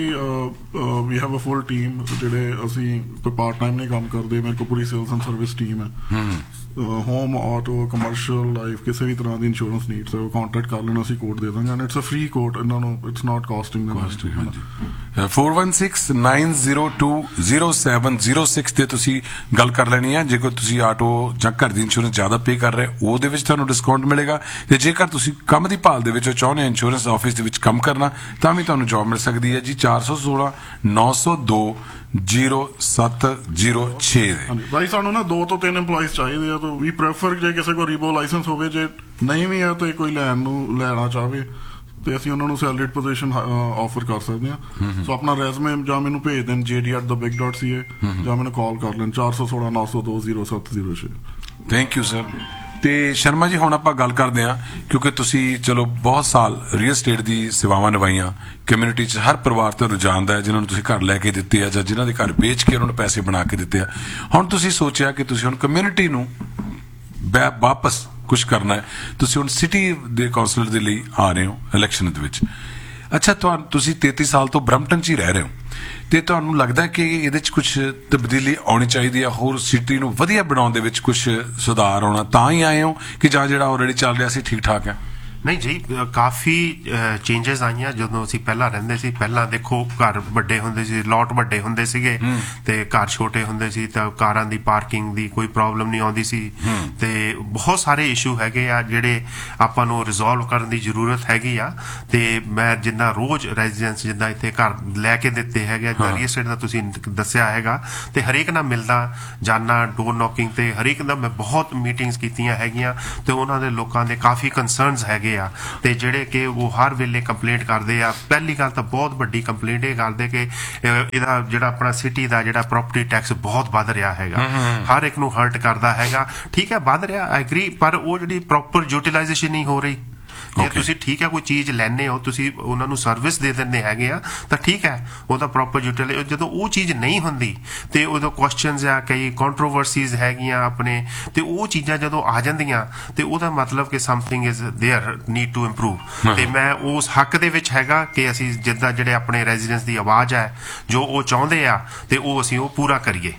we have a full team, ਜਿਹੜੇ ਅਸੀਂ ਕੋਈ ਪਾਰਟ ਟਾਈਮ ਨਹੀਂ ਕੰਮ ਕਰਦੇ। ਮੇਰੇ ਕੋਲ ਪੂਰੀ ਸੇਲਸ ਐਂਡ ਸਰਵਿਸ ਟੀਮ ਹੈ। ਹੋਮ, ਆਟੋ, ਕਮਰਸ਼ੀਅਲ, ਲਾਈਫ, ਕਿਸੇ ਵੀ ਤਰ੍ਹਾਂ ਦੀ ਇੰਸ਼ੋਰੈਂਸ ਨੀਡਸ ਹੈ ਉਹ ਕੰਟੈਕਟ ਕਰ ਲੈਣਾ, ਅਸੀਂ ਕੋਡ ਦੇ ਦਾਂਗੇ। And it's a free code, ਇਹਨਾਂ ਨੂੰ it's not casting them। four one six nine zero two zero seven zero six ਤੇ ਤੁਸੀਂ ਗੱਲ ਕਰ ਲੈਣੀ ਹੈ। ਜੇ ਕੋਈ ਤੁਸੀਂ ਆਟੋ ਜਾਂ ਘਰ ਦੀ ਇੰਸ਼ੋਰੈਂਸ ਜ਼ਿਆਦਾ ਪੇ ਕਰ ਰਹੇ, ਉਹਦੇ ਵਿੱਚ ਤੁਹਾਨੂੰ ਡਿਸਕਾਊਂਟ ਮਿਲੇਗਾ। ਤੇ ਜੇਕਰ ਤੁਸੀਂ ਕੰਮ ਦੀ ਭਾਲ ਦੇ ਵਿੱਚ ਚਾਹੁੰਦੇ ਹੋ ਇੰਸ਼ੋਰੈਂਸ ਆਫਿਸ ਦੇ ਵਿੱਚ ਕੰਮ ਕਰਨਾ, ਤਾਂ ਵੀ ਤੁਹਾਨੂੰ ਜੌਬ ਮਿਲ ਸਕਦੀ ਹੈ ਜੀ। ਚਾਰ ਸੌ ਸੋਲਾਂ ਨੌ ਸੌ ਦੋ ਜ਼ੀਰੋ ਸੱਤ ਜ਼ੀਰੋ ਛੇ ਦੇ। ਭਾਈ ਸਾਨੂੰ ਨਾ ਦੋ ਤੋਂ ਤਿੰਨ EMPLOYEES ਚਾਹੀਦੇ ਆ, ਤਾਂ ਵੀ ਪ੍ਰੈਫਰ ਜੇ ਕਿਸੇ ਕੋਲ ਰੀਬੋ ਲਾਇਸੈਂਸ ਹੋਵੇ, ਜੇ ਨਹੀਂ ਵੀ ਆ ਤੇ ਕੋਈ ਲੈਣ ਨੂੰ ਲੈਣਾ ਚਾਹਵੇ ਤੇ ਅਸੀਂ ਉਹਨਾਂ ਨੂੰ ਸੈਲਰੀਡ ਪੋਜੀਸ਼ਨ ਆਫਰ ਕਰ ਸਕਦੇ ਹਾਂ। ਸੋ ਆਪਣਾ ਰੈਜ਼ੂਮੇ ਜਾਂ ਮੈਨੂੰ ਭੇਜ ਦੇਣ ਜੇ D at the big dot ਸੀ ਏ, ਜਾਂ ਮੈਨੂੰ ਕਾਲ ਕਰ ਲੈਣ ਚਾਰ ਸੌ ਸੋਲਾਂ ਨੌ ਸੌ ਦੋ ਜ਼ੀਰੋ ਸੱਤ ਜ਼ੀਰੋ ਛੇ। Thank you sir. ਤੇ ਸ਼ਰਮਾ ਜੀ, ਹੁਣ ਆਪਾਂ ਗੱਲ ਕਰਦੇ ਹਾਂ, ਕਿਉਂਕਿ ਤੁਸੀਂ ਚਲੋ ਬਹੁਤ ਸਾਲ ਰੀਅਲ ਸਟੇਟ ਦੀ ਸੇਵਾਵਾਂ ਨਿਭਾਈਆਂ, ਕਮਿਊਨਿਟੀ 'ਚ ਹਰ ਪਰਿਵਾਰ ਤੋਂ ਰੁਝਾਨ ਦਾ, ਜਿਨ੍ਹਾਂ ਨੂੰ ਤੁਸੀਂ ਘਰ ਲੈ ਕੇ ਦਿੱਤੇ ਆ ਜਾਂ ਜਿਨ੍ਹਾਂ ਦੇ ਘਰ ਵੇਚ ਕੇ ਉਹਨਾਂ ਨੂੰ ਪੈਸੇ ਬਣਾ ਕੇ ਦਿੱਤੇ ਆ। ਹੁਣ ਤੁਸੀਂ ਸੋਚਿਆ ਕਿ ਤੁਸੀਂ ਹੁਣ ਕਮਿਊਨਿਟੀ ਨੂੰ ਵਾਪਸ ਕੁਝ ਕਰਨਾ ਹੈ, ਤੁਸੀਂ ਹੁਣ ਸਿਟੀ ਦੇ ਕਾਉਂਸਲਰ ਦੇ ਲਈ ਆ ਰਹੇ ਹੋ ਇਲੈਕਸ਼ਨ ਦੇ ਵਿੱਚ। ਅੱਛਾ, ਤੁਹਾਨੂੰ ਤੁਸੀਂ ਤੇਤੀ ਸਾਲ ਤੋਂ ਬਰੈਂਪਟਨ 'ਚ ਹੀ ਰਹਿ ਰਹੇ ਹੋ, ਤੇ ਤੁਹਾਨੂੰ ਲੱਗਦਾ ਕਿ ਇਹਦੇ 'ਚ ਕੁਝ ਤਬਦੀਲੀ ਆਉਣੀ ਚਾਹੀਦੀ ਹੈ, ਹੋਰ ਸਿਟੀ ਨੂੰ ਵਧੀਆ ਬਣਾਉਣ ਦੇ ਵਿੱਚ ਕੁਝ ਸੁਧਾਰ ਆਉਣਾ, ਤਾਂ ਹੀ ਆਏ ਹੋ ਕਿ ਜਾਂ ਜਿਹੜਾ ਆਲਰੇਡੀ ਚੱਲ ਰਿਹਾ ਸੀ ਠੀਕ ਠਾਕ ਹੈ? ਨਹੀਂ ਜੀ, ਕਾਫੀ ਚੇਂਜਸ ਆਈਆਂ ਜਦੋਂ ਅਸੀਂ ਪਹਿਲਾਂ ਰਹਿੰਦੇ ਸੀ। ਪਹਿਲਾਂ ਦੇਖੋ ਘਰ ਵੱਡੇ ਹੁੰਦੇ ਸੀ, ਲੋਟ ਵੱਡੇ ਹੁੰਦੇ ਸੀਗੇ, ਤੇ ਘਰ ਛੋਟੇ ਹੁੰਦੇ ਸੀ, ਤਾਂ ਕਾਰਾਂ ਦੀ ਪਾਰਕਿੰਗ ਦੀ ਕੋਈ ਪ੍ਰੋਬਲਮ ਨਹੀਂ ਆਉਂਦੀ ਸੀ। ਤੇ ਬਹੁਤ ਸਾਰੇ ਇਸ਼ੂ ਹੈਗੇ ਆ ਜਿਹੜੇ ਆਪਾਂ ਨੂੰ ਰਿਜ਼ੋਲਵ ਕਰਨ ਦੀ ਜ਼ਰੂਰਤ ਹੈਗੀ ਆ। ਤੇ ਮੈਂ ਜਿੱਦਾਂ ਰੋਜ਼ ਰੈਜ਼ੀਡੈਂਸ ਜਿੱਦਾਂ ਇੱਥੇ ਘਰ ਲੈ ਕੇ ਦਿੱਤੇ ਹੈਗੇ, ਰੀਅਲ ਏਸਟੇਟ ਦਾ ਤੁਸੀਂ ਦੱਸਿਆ ਹੈਗਾ, ਤੇ ਹਰੇਕ ਨਾਲ ਮਿਲਦਾ ਜਾਨਾ, ਡੋਰ ਨੌਕਿੰਗ ਤੇ ਹਰੇਕ ਦਾ ਮੈਂ ਬਹੁਤ ਮੀਟਿੰਗਸ ਕੀਤੀਆਂ ਹੈਗੀਆਂ, ਤੇ ਉਹਨਾਂ ਦੇ ਲੋਕਾਂ ਦੇ ਕਾਫੀ ਕੰਸਰਨਸ ਹੈਗੇ ਆ, ਤੇ ਜਿਹੜੇ ਕਿ ਉਹ ਹਰ ਵੇਲੇ ਕੰਪਲੇਂਟ ਕਰਦੇ ਆ। ਪਹਿਲੀ ਗੱਲ ਤਾਂ ਬਹੁਤ ਵੱਡੀ ਕੰਪਲੇਂਟ ਇਹ ਕਰਦੇ ਕਿ ਇਹਦਾ ਜਿਹੜਾ ਆਪਣਾ ਸਿਟੀ ਦਾ ਜਿਹੜਾ ਪ੍ਰਾਪਰਟੀ ਟੈਕਸ ਬਹੁਤ ਵੱਧ ਰਿਹਾ ਹੈਗਾ, ਹਰ ਇੱਕ ਨੂੰ ਹਰਟ ਕਰਦਾ ਹੈਗਾ। ਠੀਕ ਹੈ, ਵੱਧ ਰਿਹਾ, ਆਈ ਐਗਰੀ, ਪਰ ਉਹ ਜਿਹੜੀ ਪ੍ਰੋਪਰ ਯੂਟੀਲਾਈਜੇਸ਼ਨ ਨਹੀਂ ਹੋ ਰਹੀ। ਜੇ ਤੁਸੀਂ ਠੀਕ ਹੈ ਕੋਈ ਚੀਜ਼ ਲੈਣੇ ਹੋ, ਤੁਸੀਂ ਉਹਨਾਂ ਨੂੰ ਸਰਵਿਸ ਦੇ ਦਿੰਦੇ ਹੈਗੇ ਆ, ਤਾਂ ਠੀਕ ਹੈ, ਉਹਦਾ ਪ੍ਰੋਪਰ ਯੂਟੀਲਾਈਜ਼। ਜਦੋਂ ਉਹ ਚੀਜ਼ ਨਹੀਂ ਹੁੰਦੀ ਤੇ ਉਦੋਂ ਕੁਐਸਚਨਸ ਆ, ਕਈ ਕੰਟਰੋਵਰਸੀਜ਼ ਹੈਗੀਆਂ ਆਪਣੇ, ਤੇ ਉਹ ਚੀਜ਼ਾਂ ਜਦੋਂ ਆ ਜਾਂਦੀਆਂ ਤੇ ਉਹਦਾ ਮਤਲਬ ਕਿ something is there, need to improve. ਤੇ ਮੈਂ ਉਸ ਹੱਕ ਦੇ ਵਿੱਚ ਹੈਗਾ ਕਿ ਅਸੀਂ ਜਿੱਦਾਂ ਜਿਹੜੇ ਆਪਣੇ ਰੈਜ਼ੀਡੈਂਟਸ ਦੀ ਆਵਾਜ਼ ਹੈ, ਜੋ ਉਹ ਚਾਹੁੰਦੇ ਆ, ਤੇ ਉਹ ਅਸੀਂ ਉਹ ਪੂਰਾ ਕਰੀਏ।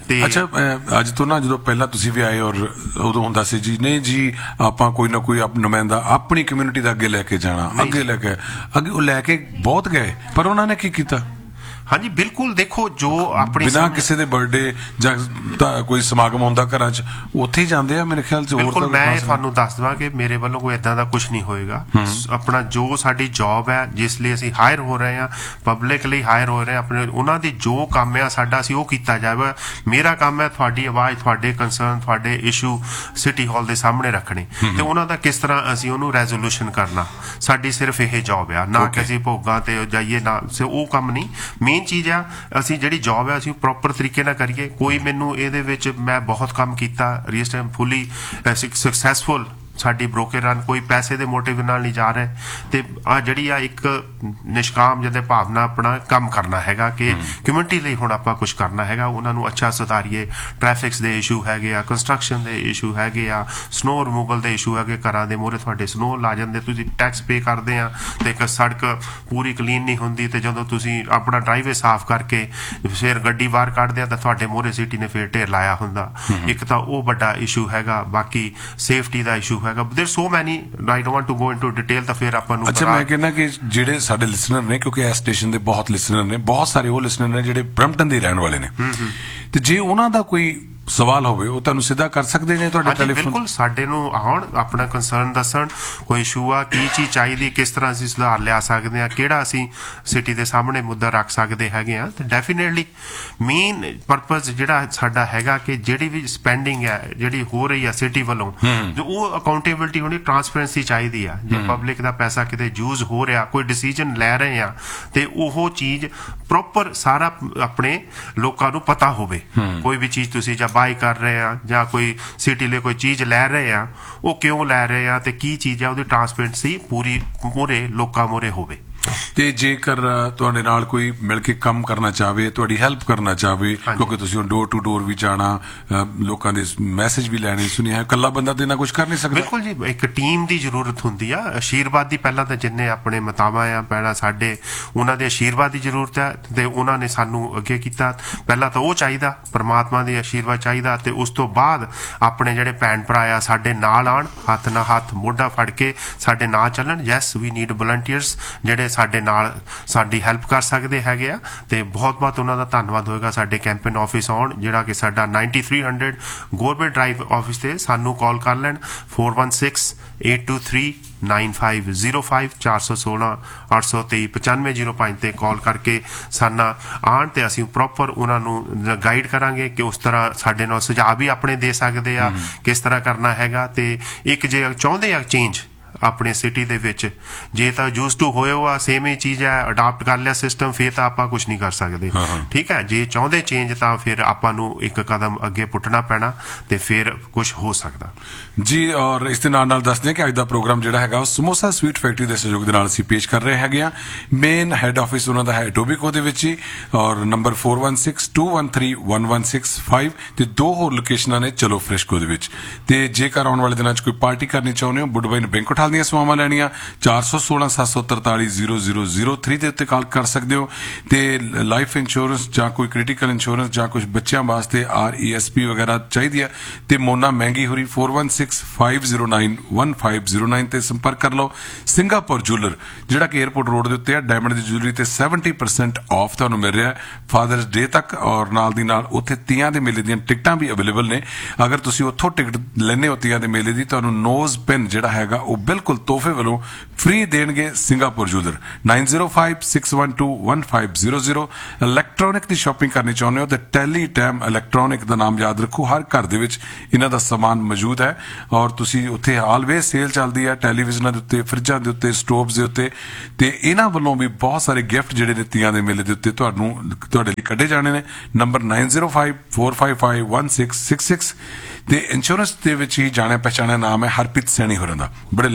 ਤੇ ਅੱਛਾ, ਅਹ, ਅੱਜ ਤੋਂ ਨਾ ਜਦੋਂ ਪਹਿਲਾਂ ਤੁਸੀਂ ਵੀ ਆਏ ਔਰ ਉਦੋਂ ਹੁੰਦਾ ਸੀ ਜੀ ਨਹੀਂ ਜੀ ਆਪਾਂ ਕੋਈ ਨਾ ਕੋਈ ਆਪ- ਨੁਮਾਇੰਦਾ ਆਪਣੀ ਕਮਿਊਨਿਟੀ ਦਾ ਅੱਗੇ ਲੈ ਕੇ ਜਾਣਾ, ਅੱਗੇ ਲੈ ਕੇ ਅੱਗੇ ਉਹ ਲੈ ਕੇ ਬਹੁਤ ਗਏ, ਪਰ ਉਹਨਾਂ ਨੇ ਕੀ ਕੀਤਾ? ਹਾਂਜੀ ਬਿਲਕੁਲ, ਦੇਖੋ ਜੋ ਆਪਣੀ ਬਿਨਾਂ ਕਿਸੇ ਦੇ ਬਰਥਡੇ ਜਾਂ ਤਾਂ ਕੋਈ ਸਮਾਗਮ ਹੁੰਦਾ ਘਰਾਂ 'ਚ, ਉੱਥੇ ਹੀ ਜਾਂਦੇ ਆ ਮੇਰੇ ਖਿਆਲ 'ਚ। ਹੋਰ ਬਿਲਕੁਲ, ਤਾਂ ਮੈਂ ਖਾਸ- ਤੁਹਾਨੂੰ ਦੱਸ ਦਵਾਂ ਕਿ ਮੇਰੇ ਵੱਲੋਂ ਕੋਈ ਇਦਾਂ ਦਾ ਕੁਝ ਨਹੀਂ ਹੋਏਗਾ। ਆਪਣਾ ਜੋ ਸਾਡੀ ਜੌਬ ਹੈ, ਜਿਸ ਲਈ ਅਸੀਂ ਹਾਇਰ ਹੋ ਰਹੇ ਹਾਂ, ਪਬਲਿਕ ਲਈ ਹਾਇਰ ਹੋ ਰਹੇ ਹਾਂ, ਆਪਣੇ ਉਹਨਾਂ ਦੀ ਜੋ ਕੰਮ ਹੈ ਸਾਡਾ, ਅਸੀਂ ਉਹ ਕੀਤਾ ਜਾਵੇ। ਮੇਰਾ ਕੰਮ ਹੈ ਤੁਹਾਡੀ ਆਵਾਜ਼, ਤੁਹਾਡੇ ਕੰਸਰਨ, ਤੁਹਾਡੇ ਇਸ਼ੂ ਸਿਟੀ ਹਾਲ ਦੇ ਸਾਹਮਣੇ ਰੱਖਣੇ ਤੇ ਉਹਨਾਂ ਦਾ ਕਿਸ ਤਰ੍ਹਾਂ ਅਸੀਂ ਉਹਨੂੰ ਰੈਜ਼ੋਲੂਸ਼ਨ ਕਰਨਾ, ਸਾਡੀ ਸਿਰਫ ਇਹ ਜੌਬ ਆ। ਨਾ ਕਿ ਅਸੀਂ ਭੋਗਾਂ ਤੇ ਜਾਈਏ, ਨਾ ਉਹ ਕੰਮ ਨਹੀਂ। ਮੇਨ ਚੀਜ਼ ਆ ਅਸੀਂ ਜਿਹੜੀ ਜੌਬ ਹੈ ਅਸੀਂ ਪ੍ਰੋਪਰ ਤਰੀਕੇ ਨਾਲ ਕਰੀਏ। ਕੋਈ ਮੈਨੂੰ ਇਹਦੇ ਵਿੱਚ, ਮੈਂ ਬਹੁਤ ਕੰਮ ਕੀਤਾ, ਰੀਅਲ ਟਾਈਮ ਫੁੱਲੀ ਸਕਸੈਸਫੁਲ ਸਾਡੀ ਬ੍ਰੋਕਰ ਰਨ, ਕੋਈ ਪੈਸੇ ਦੇ ਮੋਟਿਵ ਨਾਲ ਨਹੀਂ ਜਾ ਰਹੇ। ਤੇ ਆ ਜਿਹੜੀ ਆ ਇੱਕ ਨਿਸ਼ਕਾਮ ਜਿਹਦੇ ਭਾਵਨਾ ਆਪਣਾ ਕੰਮ ਕਰਨਾ ਹੈਗਾ ਕਿ ਕਮਿਊਨਿਟੀ ਲਈ ਹੁਣ ਆਪਾਂ ਕੁਝ ਕਰਨਾ ਹੈਗਾ, ਉਹਨਾਂ ਨੂੰ ਅੱਛਾ ਸੁਧਾਰੀਏ। ਟ੍ਰੈਫਿਕਸ ਦੇ ਇਸ਼ੂ ਹੈਗੇ ਆ, ਕੰਸਟਰਕਸ਼ਨ ਦੇ ਇਸ਼ੂ ਹੈਗੇ ਆ, ਸਨੋ ਰਿਮੂਵਲ ਦੇ ਇਸ਼ੂ ਹੈਗੇ। ਘਰਾਂ ਦੇ ਮੂਹਰੇ ਤੁਹਾਡੇ ਸਨੋ ਲਾ ਜਾਂਦੇ, ਤੁਸੀਂ ਟੈਕਸ ਪੇ ਕਰਦੇ ਆ ਤੇ ਇੱਕ ਸੜਕ ਪੂਰੀ ਕਲੀਨ ਨਹੀਂ ਹੁੰਦੀ, ਤੇ ਜਦੋਂ ਤੁਸੀਂ ਆਪਣਾ ਡਰਾਈਵੇ ਸਾਫ਼ ਕਰਕੇ ਫਿਰ ਗੱਡੀ ਬਾਹਰ ਕੱਢਦੇ ਆ ਤਾਂ ਤੁਹਾਡੇ ਮੂਹਰੇ ਸਿਟੀ ਨੇ ਫਿਰ ਢੇਰ ਲਾਇਆ ਹੁੰਦਾ। ਇੱਕ ਤਾਂ ਉਹ ਵੱਡਾ ਇਸ਼ੂ ਹੈਗਾ। ਬਾਕੀ ਸੇਫਟੀ ਦਾ ਇਸ਼ੂ ਹੈਗਾ। ਦੇਰ ਸੋ ਮੈਨੀ, I don't want to go into detail, ਤਾਂ ਫਿਰ ਆਪਾਂ ਨੂੰ। ਅੱਛਾ, ਮੈਂ ਕਹਿੰਦਾ ਕਿ ਜਿਹੜੇ ਸਾਡੇ ਲਿਸਨਰ ਨੇ, ਕਿਉਂਕਿ ਇਸ ਸਟੇਸ਼ਨ ਦੇ ਬਹੁਤ ਲਿਸਨਰ ਨੇ, ਬਹੁਤ ਸਾਰੇ ਉਹ ਲਿਸਨਰ ਨੇ ਜਿਹੜੇ ਬ੍ਰੈਂਪਟਨ ਦੇ ਰਹਿਣ ਵਾਲੇ ਨੇ, ਤੇ ਜੇ ਉਹਨਾਂ ਦਾ ਕੋਈ ਸਵਾਲ ਹੋਵੇ ਉਹ ਤੁਹਾਨੂੰ ਸਿੱਧਾ ਕਰ ਸਕਦੇ ਨੇ ਤੁਹਾਡੇ ਟੈਲੀਫੋਨ? ਬਿਲਕੁਲ, ਸਾਡੇ ਨੂੰ ਆਉਣ, ਆਪਣਾ ਕੰਸਰਨ ਦੱਸਣ, ਕੋਈ ਇਸ਼ੂ ਆ, ਕੀ ਚੀਜ਼ ਚਾਹੀਦੀ, ਕਿਸ ਤਰ੍ਹਾਂ ਅਸੀਂ ਸੁਧਾਰ ਲਿਆ ਸਕਦੇ ਆ, ਕਿਹੜਾ ਅਸੀਂ ਸਿਟੀ ਦੇ ਸਾਹਮਣੇ ਮੁੱਦਾ ਰੱਖ ਸਕਦੇ ਹੈਗੇ ਆ। ਤੇ ਡੈਫੀਨੇਟਲੀ ਮੇਨ ਪਰਪਸ ਜਿਹੜਾ ਸਾਡਾ ਹੈਗਾ ਕਿ ਜਿਹੜੀ ਵੀ ਸਪੈਂਡਿੰਗ ਹੈ ਜਿਹੜੀ ਹੋ ਰਹੀ ਆ ਸਿਟੀ ਵੱਲੋਂ, ਜੋ ਉਹ ਅਕਾਊਂਟੇਬਿਲਿਟੀ ਹੋਣੀ, ਟਰਾਂਸਪੇਰੈਂਸੀ ਚਾਹੀਦੀ ਆ। ਜੇ ਪਬਲਿਕ ਦਾ ਪੈਸਾ ਕਿਤੇ ਯੂਜ਼ ਹੋ ਰਿਹਾ, ਕੋਈ ਡਿਸੀਜਨ ਲੈ ਰਹੇ ਆ, ਤੇ ਉਹ ਚੀਜ਼ ਪ੍ਰੋਪਰ ਸਾਰਾ ਆਪਣੇ ਲੋਕਾਂ ਨੂੰ ਪਤਾ ਹੋਵੇ। ਕੋਈ ਵੀ ਚੀਜ਼ ਤੁਸੀਂ ਜਾਂ ਬਾਈ ਕਰ ਰਹੇ ਆ ਜਾਂ ਕੋਈ ਸਿਟੀ ਲਈ ਕੋਈ ਚੀਜ਼ ਲੈ ਰਹੇ ਆ, ਉਹ ਕਿਉਂ ਲੈ ਰਹੇ ਆ ਤੇ ਕੀ ਚੀਜ਼ ਆ, ਉਹਦੀ ਟਰਾਂਸਪੇਰੈਂਸੀ ਪੂਰੀ ਮੂਹਰੇ ਲੋਕਾਂ ਮੂਹਰੇ ਹੋਵੇ। ਤੇ ਜੇਕਰ ਤੁਹਾਡੇ ਨਾਲ ਕੋਈ ਮਿਲ ਕੇ ਕੰਮ ਕਰਨਾ ਚਾਹਵੇ, ਤੁਹਾਡੀ ਹੈਲਪ ਕਰਨਾ ਚਾਹਵੇ, ਕਿਉਂਕਿ ਤੁਸੀਂ ਡੋਰ ਟੂ ਡੋਰ ਵੀ ਜਾਣਾ, ਲੋਕਾਂ ਦੇ ਮੈਸੇਜ ਵੀ ਲੈਣੇ, ਸੁਣਿਆ, ਇਕੱਲਾ ਬੰਦਾ ਤੇ ਨਾ ਕੁਝ ਕਰ ਨਹੀਂ ਸਕਦਾ। ਬਿਲਕੁਲ ਜੀ, ਇੱਕ ਟੀਮ ਦੀ ਜ਼ਰੂਰਤ ਹੁੰਦੀ ਆ। ਆਸ਼ੀਰਵਾਦ ਦੀ ਪਹਿਲਾਂ ਤਾਂ ਜਿੰਨੇ ਆਪਣੇ ਮਾਤਾਵਾਂ ਆ ਪਹਿਲਾਂ ਸਾਡੇ, ਉਹਨਾਂ ਦੇ ਆਸ਼ੀਰਵਾਦ ਦੀ ਜ਼ਰੂਰਤ ਹੈ ਤੇ ਉਹਨਾਂ ਨੇ ਸਾਨੂੰ ਅੱਗੇ ਕੀਤਾ। ਪਹਿਲਾਂ ਤਾਂ ਉਹ ਚਾਹੀਦਾ, ਪਰਮਾਤਮਾ ਦੇ ਆਸ਼ੀਰਵਾਦ ਚਾਹੀਦਾ, ਤੇ ਉਸ ਤੋਂ ਬਾਅਦ ਆਪਣੇ ਜਿਹੜੇ ਭੈਣ ਭਰਾ ਆ ਸਾਡੇ ਨਾਲ ਆਉਣ, ਹੱਥ ਨਾਲ ਹੱਥ ਮੋਢਾ ਫੜ ਕੇ ਸਾਡੇ ਨਾਲ ਚੱਲਣ। ਯੈਸ, ਵੀ ਨੀਡ ਵਲੰਟੀਅਰਸ ਜਿਹੜੇ ਸਾਡੇ ਨਾਲ ਸਾਡੀ ਹੈਲਪ ਕਰ ਸਕਦੇ ਹੈਗੇ ਆ, ਤੇ ਬਹੁਤ ਬਹੁਤ ਉਹਨਾਂ ਦਾ ਧੰਨਵਾਦ ਹੋਏਗਾ। ਸਾਡੇ ਕੈਂਪੇਨ ਆਫਿਸ ਆਉਣ, ਜਿਹੜਾ ਕਿ ਸਾਡਾ ninety three hundred ਗੋਰਬੇ drive office ਤੇ ਸਾਨੂੰ ਕਾਲ ਕਰ ਲੈਣ, four one six eight two three nine five zero five, ਚਾਰ ਸੌ ਸੋਲਾਂ ਅੱਠ ਸੌ ਤੇਈ ਪਚਾਨਵੇਂ ਜ਼ੀਰੋ ਪੰਜ ਤੇ ਕਾਲ ਕਰਕੇ ਸਾਨਾ ਆਣ, ਤੇ ਅਸੀਂ ਪ੍ਰੋਪਰ ਉਹਨਾਂ ਨੂੰ ਗਾਈਡ ਕਰਾਂਗੇ ਕਿ ਉਸ ਤਰ੍ਹਾਂ ਸਾਡੇ ਨਾਲ ਸੁਝਾਅ ਵੀ ਆਪਣੇ ਦੇ ਸਕਦੇ ਆ ਕਿਸ ਤਰ੍ਹਾਂ ਕਰਨਾ ਹੈਗਾ। ਤੇ ਇੱਕ ਜੇ ਚਾਹੁੰਦੇ ਆ ਚੇਂਜ ਆਪਣੀ ਸਿਟੀ ਦੇ ਵਿੱਚ, ਜੇ ਤਾਂ ਯੂਜ਼ ਟੂ ਹੋਏ ਹੋ ਆ ਸੇਮ ਹੀ ਚੀਜ਼ ਹੈ, ਅਡਾਪਟ ਕਰ ਲਿਆ ਸਿਸਟਮ, ਫਿਰ ਤਾਂ ਆਪਾਂ ਕੁਝ ਨਹੀਂ ਕਰ ਸਕਦੇ। ਠੀਕ ਹੈ, ਜੇ ਚਾਹੁੰਦੇ ਚੇਂਜ ਤਾਂ ਫਿਰ ਆਪਾਂ ਨੂੰ ਇੱਕ ਕਦਮ ਅੱਗੇ ਪੁੱਟਣਾ ਪੈਣਾ ਤੇ ਫਿਰ ਕੁਝ ਹੋ ਸਕਦਾ ਜੀ। ਔਰ ਇਸ ਦੇ ਨਾਲ ਨਾਲ ਦੱਸਦੇ ਕਿ ਅੱਜ ਦਾ ਪ੍ਰੋਗਰਾਮ ਜਿਹੜਾ ਹੈਗਾ ਉਹ ਸਮੋਸਾ ਸਵੀਟ ਫੈਕਟਰੀ ਦੇ ਸਹਿਯੋਗ ਦੇ ਨਾਲ ਅਸੀਂ ਪੇਸ਼ ਕਰ ਰਹੇ ਹੈਗੇ ਆ। ਮੇਨ ਹੈੱਡ ਆਫਿਸ ਉਹਨਾਂ ਦਾ ਹੈ ਟੋਬੀਕੋ ਦੇ ਵਿੱਚ ਹੀ, ਔਰ number four one six two one three one one six five, ਤੇ ਦੋ ਹੋਰ ਲੋਕੇਸ਼ਨਾਂ ਨੇ ਚਲੋ ਫ੍ਰੈਸ਼ਕੋ ਦੇ ਵਿੱਚ। ਤੇ ਜੇਕਰ ਆਉਣ ਵਾਲੇ ਦਿਨਾਂ 'ਚ ਕੋਈ ਪਾਰਟੀ ਕਰਨੀ ਚਾਹੁੰਦੇ ਹੋ, ਬੁੱਢਬਾਈ ਨੂੰ ਬੈਂਕਟ ਹਾਲ ਦੀਆਂ ਸੇਵਾਵਾਂ ਲੈਣੀਆਂ, ਚਾਰ ਸੌ ਸੋਲਾਂ ਸੱਤ ਸੌ ਤਰਤਾਲੀ ਜ਼ੀਰੋ ਜ਼ੀਰੋ ਜ਼ੀਰੋ ਥ੍ਰੀ ਦੇ ਉੱਤੇ ਕਾਲ ਕਰ ਸਕਦੇ ਹੋ। ਤੇ ਲਾਈਫ ਇੰਸ਼ੋਰੈਂਸ ਜਾਂ ਕੋਈ ਕ੍ਰਿਟੀਕਲ ਇੰਸ਼ੋਰੈਂਸ ਜਾਂ ਕੁਝ ਬੱਚਿਆਂ ਵਾਸਤੇ ਆਰ ਈ ਐਸ ਪੀ ਵਗੈਰਾ ਚਾਹੀਦੀ ਆ, ਤੇ ਮੋਨਾ ਮਹਿੰਗੀ ਹੋਰੀ four one six five zero nine one five zero nine ਤੇ ਸੰਪਰਕ ਕਰ ਲਓ। ਸਿੰਗਾਪੁਰ ਜੂਲਰ ਜਿਹੜਾ ਕਿ 에ਅਰਪੋਰਟ ਰੋਡ ਦੇ ਉੱਤੇ ਆ, ਡਾਇਮੰਡ ਦੀ ਜੁਐਲਰੀ ਤੇ seventy percent ਆਫ ਤੁਹਾਨੂੰ ਮਿਲ ਰਿਹਾ ਫਾਦਰਸ ਡੇ ਤੱਕ, ਔਰ ਨਾਲ ਦੀ ਨਾਲ ਉੱਥੇ ਤੀਆਂ ਦੇ ਮੇਲੇ ਦੀਆਂ ਟਿਕਟਾਂ ਵੀ ਅਵੇਲੇਬਲ ਨੇ। ਅਗਰ ਤੁਸੀਂ ਉੱਥੋਂ ਟਿਕਟ ਲੈਣੇ ਹੋ ਤੀਆਂ ਦੇ ਮੇਲੇ ਦੀ, ਤੁਹਾਨੂੰ ਨੋਜ਼ ਪਿਨ ਜਿਹੜਾ ਹੈਗਾ ਉਹ ਬਿਲਕੁਲ ਤੋਹਫੇ ਵੱਲੋਂ ਫ੍ਰੀ ਦੇਣਗੇ Singapore ਜੂਲਰ। nine zero five six one two one five zero zero। Electronic ਦੀ ਸ਼ਾਪਿੰਗ ਕਰਨੀ ਚਾਹੁੰਦੇ ਹੋ ਤਾਂ ਟੈਲੀ ਟੈਮ ਇਲੈਕਟ੍ਰੋਨਿਕ ਦਾ ਨਾਮ ਯਾਦ ਰੱਖੋ, ਹਰ ਘਰ ਦੇ ਵਿੱਚ ਇਹਨਾਂ ਦਾ ਸਮਾਨ ਮੌਜੂਦ ਹੈ, ਔਰ ਤੁਸੀਂ ਉੱਥੇ ਆਲਵੇਜ਼ ਸੇਲ ਚੱਲਦੀ ਹੈ ਟੈਲੀਵਿਜ਼ਨਾਂ ਦੇ ਉੱਤੇ, ਫਰਿੱਜਾਂ ਦੇ ਉੱਤੇ, ਸਟੋਵਸ ਦੇ ਉੱਤੇ, ਤੇ ਇਹਨਾਂ ਵੱਲੋਂ ਵੀ ਬਹੁਤ ਸਾਰੇ ਗਿਫਟ ਜਿਹੜੇ ਨੇ ਤੀਆਂ ਦੇ ਮੇਲੇ ਦੇ ਉੱਤੇ ਤੁਹਾਨੂੰ ਤੁਹਾਡੇ ਲਈ ਕੱਢੇ ਜਾਣੇ ਨੇ। Number nine zero five four five five one six six six। ਤੇ ਇੰਸ਼ੋਰੈਂਸ ਦੇ ਵਿੱਚ ਹੀ ਜਾਣਿਆ ਪਛਾਣਿਆ ਨਾਮ ਹੈ ਹਰਪ੍ਰੀਤ ਸੈਣੀ ਹੋਰਾਂ ਦਾ, ਬੜੇ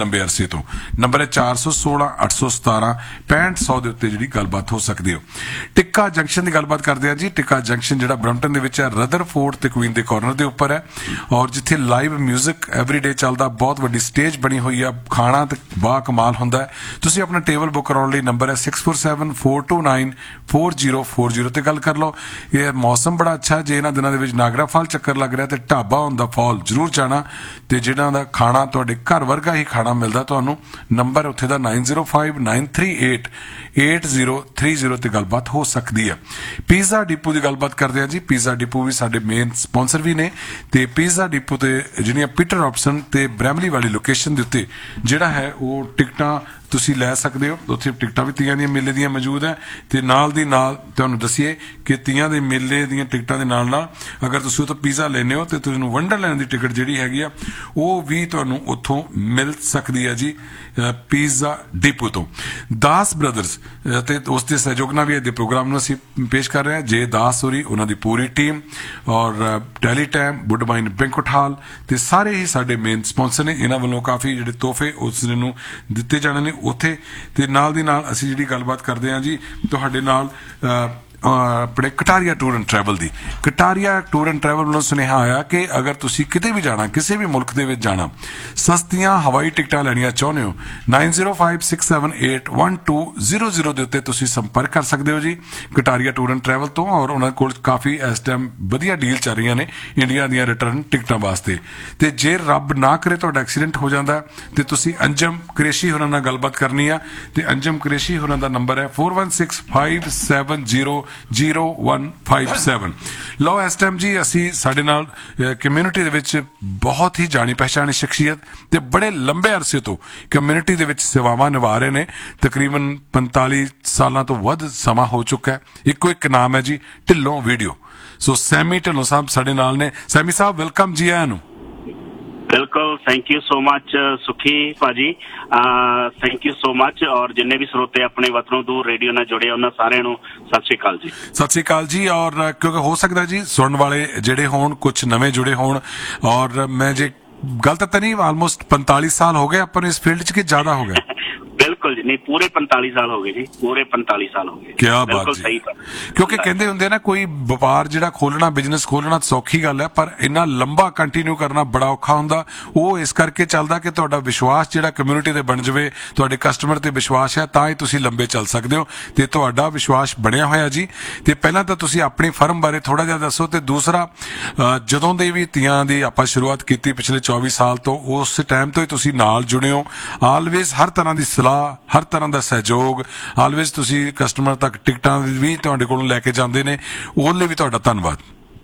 ਲੰਬੇ ਅਰਸੇ ਤੋਂ। ਨੰਬਰ ਹੈ ਚਾਰ ਸੌ ਸੋਲਾਂ ਅੱਠ ਸੌ ਸਤਾਰਾਂ ਪੈਂਹਠ ਸੌ ਦੇ ਉੱਤੇ ਜਿਹੜੀ ਗੱਲਬਾਤ ਹੋ ਸਕਦੀ ਹੋ। ਟਿੱਕਾ ਜੰਕਸ਼ਨ ਦੀ ਗੱਲਬਾਤ ਕਰਦੇ ਆ ਜੀ। ਟਿੱਕਾ ਜੰਕਸ਼ਨ ਜਿਹੜਾ ਬਰੰਪਟਨ ਦੇ ਵਿੱਚ ਹੈ, ਰਦਰਫੋਰਡ ਤੇ ਕੁਈਨ ਦੇ ਕਾਰਨਰ ਦੇ ਉੱਪਰ ਹੈ, ਔਰ ਜਿੱਥੇ ਲਾਈਵ ਮਿਊਜ਼ਿਕ ਐਵਰੀਡੇ ਚੱਲਦਾ, ਬਹੁਤ ਵੱਡੀ ਸਟੇਜ ਬਣੀ ਹੋਈ ਆ, ਖਾਣਾ ਤੇ ਬਾ ਕਮਾਲ ਹੁੰਦਾ ਹੈ। ਤੁਸੀਂ ਆਪਣਾ ਟੇਬਲ ਬੁੱਕ ਕਰਾਉਣ ਲਈ ਨੰਬਰ ਹੈ six four seven four two nine four zero four zero ਤੇ ਗੱਲ ਕਰ ਲਓ। ਇਹ ਮੌਸਮ ਬੜਾ ਅੱਛਾ, ਜੇ ਇਹਨਾਂ ਦਿਨਾਂ ਦੇ ਵਿੱਚ ਨਾਗਰਾ ਫਾਲ ਚੱਕਰ ਲੱਗ ਰਿਹਾ ਤੇ ਢਾਬਾ ਔਨ ਦਾ ਫਾਲ ਜ਼ਰੂਰ ਜਾਣਾ, ਤੇ ਜਿਹਨਾਂ ਦਾ ਖਾਣਾ ਤੁਹਾਡੇ ਘਰ ਵਰਗਾ ਹੀ ਖਾਣਾ ਮਿਲਦਾ ਤੁਹਾਨੂੰ। ਨੰਬਰ ਉੱਥੇ ਦਾ nine zero five nine three eight eight zero three zero ਤੇ ਗੱਲਬਾਤ ਹੋ ਸਕਦੀ ਹੈ। ਪੀਜ਼ਾ ਡਿਪੂ ਦੀ ਗੱਲਬਾਤ ਕਰਦੇ ਆ ਜੀ। ਪੀਜ਼ਾ ਡਿਪੂ ਵੀ ਸਾਡੇ ਮੇਨ ਸਪਾਂਸਰ ਵੀ ਨੇ, ਤੇ ਪੀਜ਼ਾ ਡਿਪੂ ਤੇ ਜਿਹੜੀਆਂ ਪੀਟਰ ਆਪਸ਼ਨ ਤੇ ਬ੍ਰੈਮਲੀ ਵਾਲੀ ਲੋਕੇਸ਼ਨ ਦੇ ਉੱਤੇ ਜਿਹੜਾ ਹੈ ਉਹ ਟਿਕਟਾਂ ਤੁਸੀਂ ਲੈ ਸਕਦੇ ਹੋ। ਉੱਥੇ ਟਿਕਟਾਂ ਵੀ ਤੀਆਂ ਦੀਆਂ ਮੇਲੇ ਦੀਆਂ ਮੌਜੂਦ ਹੈ, ਤੇ ਨਾਲ ਦੀ ਨਾਲ ਤੁਹਾਨੂੰ ਦੱਸੀਏ ਕਿ ਤੀਆਂ ਦੇ ਮੇਲੇ ਦੀਆਂ ਟਿਕਟਾਂ ਦੇ ਨਾਲ ਨਾਲ ਅਗਰ ਤੁਸੀਂ ਉੱਥੋਂ ਪੀਜ਼ਾ ਲੈਂਦੇ ਹੋ ਤੇ ਤੁਹਾਨੂੰ ਵੰਡਰਲੈਂਡ ਦੀ ਟਿਕਟ ਜਿਹੜੀ ਹੈਗੀ ਆ ਉਹ ਵੀ ਤੁਹਾਨੂੰ ਉੱਥੋਂ ਮਿਲ ਸਕਦੀ ਹੈ ਜੀ, ਪੀਜ਼ਾ ਡਿਪੂ ਤੋਂ। ਦਾਸ ਬ੍ਰਦਰਸ ਤੇ ਉਸ ਦੇ ਸਹਿਯੋਗ ਨਾਲ ਵੀ ਇਹਦੇ ਪ੍ਰੋਗਰਾਮ ਨੂੰ ਅਸੀਂ ਪੇਸ਼ ਕਰ ਰਹੇ ਹਾਂ। ਜੇ ਦਾਸ ਹੋਰੀ, ਉਹਨਾਂ ਦੀ ਪੂਰੀ ਟੀਮ, ਔਰ ਟੈਲੀਟਾਈਮ, ਵੁੱਡਬਾਈਨ ਬੈਂਕੁਏਟ ਹਾਲ ਤੇ ਸਾਰੇ ਹੀ ਸਾਡੇ ਮੇਨ ਸਪਾਂਸਰ ਨੇ। ਇਹਨਾਂ ਵੱਲੋਂ ਕਾਫੀ ਜਿਹੜੇ ਤੋਹਫੇ ਉਸ ਨੂੰ ਦਿੱਤੇ ਜਾਣੇ ਨੇ ਉੱਥੇ। ਤੇ ਨਾਲ ਦੀ ਨਾਲ ਅਸੀਂ ਜਿਹੜੀ ਗੱਲਬਾਤ ਕਰਦੇ ਹਾਂ ਜੀ ਤੁਹਾਡੇ ਨਾਲ ਆਪਣੇ Kataria tour and travel the. Kataria tour and travel ਵੱਲੋਂ ਸੁਨੇਹਾ ਆਇਆ ਕਿ ਅਗਰ ਤੁਸੀਂ ਕਿਤੇ ਵੀ ਜਾਣਾ, ਕਿਸੇ ਵੀ ਮੁਲਕ ਦੇ ਵਿੱਚ ਜਾਣਾ, ਸਸਤੀਆਂ ਹਵਾਈ ਟਿਕਟਾਂ ਲੈਣੀਆਂ ਚਾਹੁੰਦੇ ਹੋ, nine zero five six seven eight one two zero zero ਦੇ ਉੱਤੇ ਤੁਸੀਂ ਸੰਪਰਕ ਕਰ ਸਕਦੇ ਹੋ ਜੀ ਕਟਾਰੀਆ ਟੂਰ ਐਂਡ ਟਰੈਵਲ ਤੋਂ। ਔਰ ਉਹਨਾਂ ਕੋਲ ਕਾਫੀ ਇਸ ਟਾਈਮ ਵਧੀਆ ਡੀਲ ਚੱਲ ਰਹੀਆਂ ਨੇ ਇੰਡੀਆ ਦੀਆਂ ਰਿਟਰਨ ਟਿਕਟਾਂ ਵਾਸਤੇ। ਤੇ ਜੇ ਰੱਬ ਨਾ ਕਰੇ ਤੁਹਾਡਾ ਐਕਸੀਡੈਂਟ ਹੋ ਜਾਂਦਾ ਤੇ ਤੁਸੀਂ ਅੰਜਮ ਕੁਰੈਸ਼ੀ ਹੋਰਾਂ ਨਾਲ ਗੱਲਬਾਤ ਕਰਨੀ ਆ, ਤੇ ਅੰਜਮ ਕੁਰੈਸ਼ੀ ਹੋਰਾਂ ਦਾ ਨੰਬਰ ਹੈ four one six five seven zero zero one five seven. ਲਓ ਇਸ ਟਾਈਮ ਜੀ ਅਸੀਂ ਸਾਡੇ ਨਾਲ ਕਮਿਊਨਿਟੀ ਦੇ ਵਿੱਚ ਬਹੁਤ ਹੀ ਜਾਣੀ ਪਹਿਚਾਣੀ ਸ਼ਖਸੀਅਤ ਤੇ ਬੜੇ ਲੰਬੇ ਅਰਸੇ ਤੋਂ ਕਮਿਊਨਿਟੀ ਦੇ ਵਿੱਚ ਸੇਵਾਵਾਂ ਨਿਭਾ ਰਹੇ ਨੇ। ਤਕਰੀਬਨ ਪੰਤਾਲੀ ਸਾਲਾਂ ਤੋਂ ਵੱਧ ਸਮਾਂ ਹੋ ਚੁੱਕਾ ਹੈ। ਇੱਕੋ ਇੱਕ ਨਾਮ ਹੈ ਜੀ, ਢਿੱਲੋਂ ਵੀਡੀਓ। ਸੋ ਸੈਮੀ ਢਿੱਲੋਂ ਸਾਹਿਬ ਸਾਡੇ ਨਾਲ ਨੇ। ਸੈਮੀ ਸਾਹਿਬ ਵੈਲਕਮ ਜੀ ਆਇਆਂ ਨੂੰ। ਬਿਲਕੁਲ, ਥੈਂਕ ਯੂ ਸੋ ਮਚ ਸੁਖੀ ਭਾਜੀ, ਥੈਂਕ ਯੂ ਸੋ ਮਚ। ਔਰ ਜਿੰਨੇ ਵੀ ਸਰੋਤੇ ਆਪਣੇ ਵਤਨੋਂ ਦੂਰ ਰੇਡੀਓ ਨਾਲ ਜੁੜੇ ਉਹਨਾਂ ਸਾਰਿਆਂ ਨੂੰ ਸਤਿ ਸ਼੍ਰੀ ਅਕਾਲ ਜੀ। ਸਤਿ ਸ਼੍ਰੀ ਅਕਾਲ ਜੀ। ਔਰ ਕਿਉਂਕਿ ਹੋ ਸਕਦਾ ਜੀ ਸੁਣਨ ਵਾਲੇ ਜਿਹੜੇ ਹੋਣ ਕੁਝ ਨਵੇਂ ਜੁੜੇ ਹੋਣ, ਔਰ ਮੈਂ ਜੇ ਗਲਤ ਤਾਂ ਨਹੀਂ, ਆਲਮੋਸਟ ਪੰਤਾਲੀ ਸਾਲ ਹੋ ਗਏ ਆਪਾਂ ਨੂੰ ਇਸ ਫੀਲਡ 'ਚ ਕਿ ਜ਼ਿਆਦਾ ਹੋ ਗਏ? ਬਿਲਕੁਲ ਜੀ, ਨਹੀਂ ਪੂਰੇ ਪੰਤਾਲੀ ਸਾਲ ਹੋ ਗਏ ਜੀ, ਪੂਰੇ ਪੰਤਾਲੀ ਸਾਲ ਹੋ ਗਏ। ਕੀ ਬਾਤ ਜੀ। ਕਿਉਂਕਿ ਕਹਿੰਦੇ ਹੁੰਦੇ ਨਾ ਕੋਈ ਵਪਾਰ ਜਿਹੜਾ ਖੋਲਣਾ, ਬਿਜ਼ਨਸ ਖੋਲਣਾ ਸੌਖੀ ਗੱਲ ਹੈ, ਪਰ ਇੰਨਾ ਲੰਬਾ ਕੰਟੀਨਿਊ ਕਰਨਾ ਬੜਾ ਔਖਾ ਹੁੰਦਾ। ਉਹ ਇਸ ਕਰਕੇ ਚੱਲਦਾ ਕਿ ਤੁਹਾਡਾ ਵਿਸ਼ਵਾਸ ਜਿਹੜਾ ਕਮਿਊਨਿਟੀ ਤੇ ਬਣ ਜਾਵੇ, ਤੁਹਾਡੇ ਕਸਟਮਰ ਤੇ ਵਿਸ਼ਵਾਸ ਹੈ ਤਾਂ ਹੀ ਤੁਸੀਂ ਲੰਬੇ ਚੱਲ ਸਕਦੇ ਹੋ, ਤੇ ਤੁਹਾਡਾ ਵਿਸ਼ਵਾਸ ਬਣਿਆ ਹੋਇਆ ਜੀ। ਤੇ ਪਹਿਲਾਂ ਤਾਂ ਤੁਸੀਂ ਆਪਣੀ ਫਰਮ ਬਾਰੇ ਥੋੜਾ ਜਿਹਾ ਦੱਸੋ, ਤੇ ਦੂਸਰਾ ਜਦੋਂ ਦੇ ਵੀ ਤੀਆਂ ਦੀ ਆਪਾਂ ਸ਼ੁਰੂਆਤ ਕੀਤੀ ਪਿਛਲੇ ਚੌਵੀ ਸਾਲ ਤੋਂ, ਉਸ ਟਾਈਮ ਤੋਂ ਹੀ ਤੁਸੀਂ ਨਾਲ ਜੁੜੇ ਹੋ। ਆਲਵੇਜ਼ ਹਰ ਤਰ੍ਹਾਂ ਦੀ ਸਲਾਹ, ਹਰ ਤਰ੍ਹਾਂ ਦਾ ਸਹਿਯੋਗ, ਆਲਵੇਜ਼ ਤੁਸੀਂ ਕਸਟਮਰ ਤੱਕ ਟਿਕਟਾਂ ਵੀ ਤੁਹਾਡੇ ਕੋਲੋਂ ਲੈ ਕੇ ਜਾਂਦੇ ਨੇ, ਉਹਦੇ ਲਈ ਵੀ ਤੁਹਾਡਾ ਧੰਨਵਾਦ।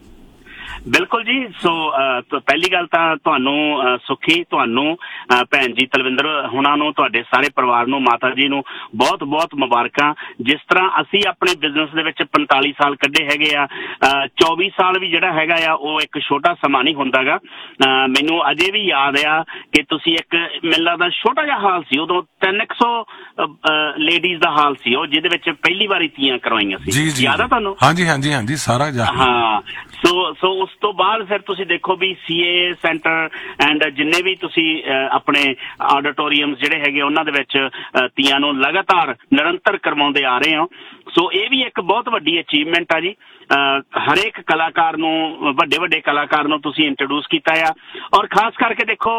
ਬਿਲਕੁਲ ਜੀ। ਸੋ ਪਹਿਲੀ ਗੱਲ ਤਾਂ ਤੁਹਾਨੂੰ ਸੁਖੀ, ਤੁਹਾਨੂੰ ਭੈਣ ਜੀ ਤਲਵਿੰਦਰ ਹੁਣਾਂ ਨੂੰ, ਤੁਹਾਡੇ ਸਾਰੇ ਪਰਿਵਾਰ ਨੂੰ, ਮਾਤਾ ਜੀ ਨੂੰ ਬਹੁਤ ਬਹੁਤ ਮੁਬਾਰਕਾਂ। ਜਿਸ ਤਰ੍ਹਾਂ ਅਸੀਂ ਆਪਣੇ ਬਿਜ਼ਨਸ ਦੇ ਵਿੱਚ ਪੰਤਾਲੀ ਸਾਲ ਕੱਢੇ ਹੈਗੇ ਆ, ਚੌਵੀ ਸਾਲ ਵੀ ਜਿਹੜਾ ਹੈਗਾ ਆ ਉਹ ਇੱਕ ਛੋਟਾ ਸਮਾਂ ਨਹੀਂ ਹੁੰਦਾ ਗਾ। ਮੈਨੂੰ ਅਜੇ ਵੀ ਯਾਦ ਆ ਕਿ ਤੁਸੀਂ ਇੱਕ ਮੇਲਾ ਦਾ ਛੋਟਾ ਜਿਹਾ ਹਾਲ ਸੀ, ਉਦੋਂ ਤਿੰਨ ਕੁ ਸੌ ਲੇਡੀਜ਼ ਦਾ ਹਾਲ ਸੀ ਉਹ, ਜਿਹਦੇ ਵਿੱਚ ਪਹਿਲੀ ਵਾਰੀ ਤੀਆਂ ਕਰਵਾਈਆਂ ਸੀ। ਯਾਦ ਆ ਤੁਹਾਨੂੰ? ਹਾਂਜੀ ਹਾਂਜੀ ਹਾਂਜੀ, ਸਾਰਾ। ਹਾਂ। ਸੋ ਸੋ ਉਸ ਤੋਂ ਬਾਅਦ ਫਿਰ ਤੁਸੀਂ ਦੇਖੋ ਵੀ ਸੀਏ ਸੈਂਟਰ ਐਂਡ ਜਿੰਨੇ ਵੀ ਤੁਸੀਂ ਆਪਣੇ ਆਡੀਟੋਰੀਅਮਸ ਜਿਹੜੇ ਹੈਗੇ ਉਹਨਾਂ ਦੇ ਵਿੱਚ ਤੀਆਂ ਨੂੰ ਲਗਾਤਾਰ ਨਿਰੰਤਰ ਕਰਵਾਉਂਦੇ ਆ ਰਹੇ ਹੋ। ਸੋ ਇਹ ਵੀ ਇੱਕ ਬਹੁਤ ਵੱਡੀ ਅਚੀਵਮੈਂਟ ਆ ਜੀ। ਹਰੇਕ ਕਲਾਕਾਰ ਨੂੰ, ਵੱਡੇ ਵੱਡੇ ਕਲਾਕਾਰ ਨੂੰ ਤੁਸੀਂ ਇੰਟਰੋਡਿਊਸ ਕੀਤਾ ਆ। ਔਰ ਖਾਸ ਕਰਕੇ ਦੇਖੋ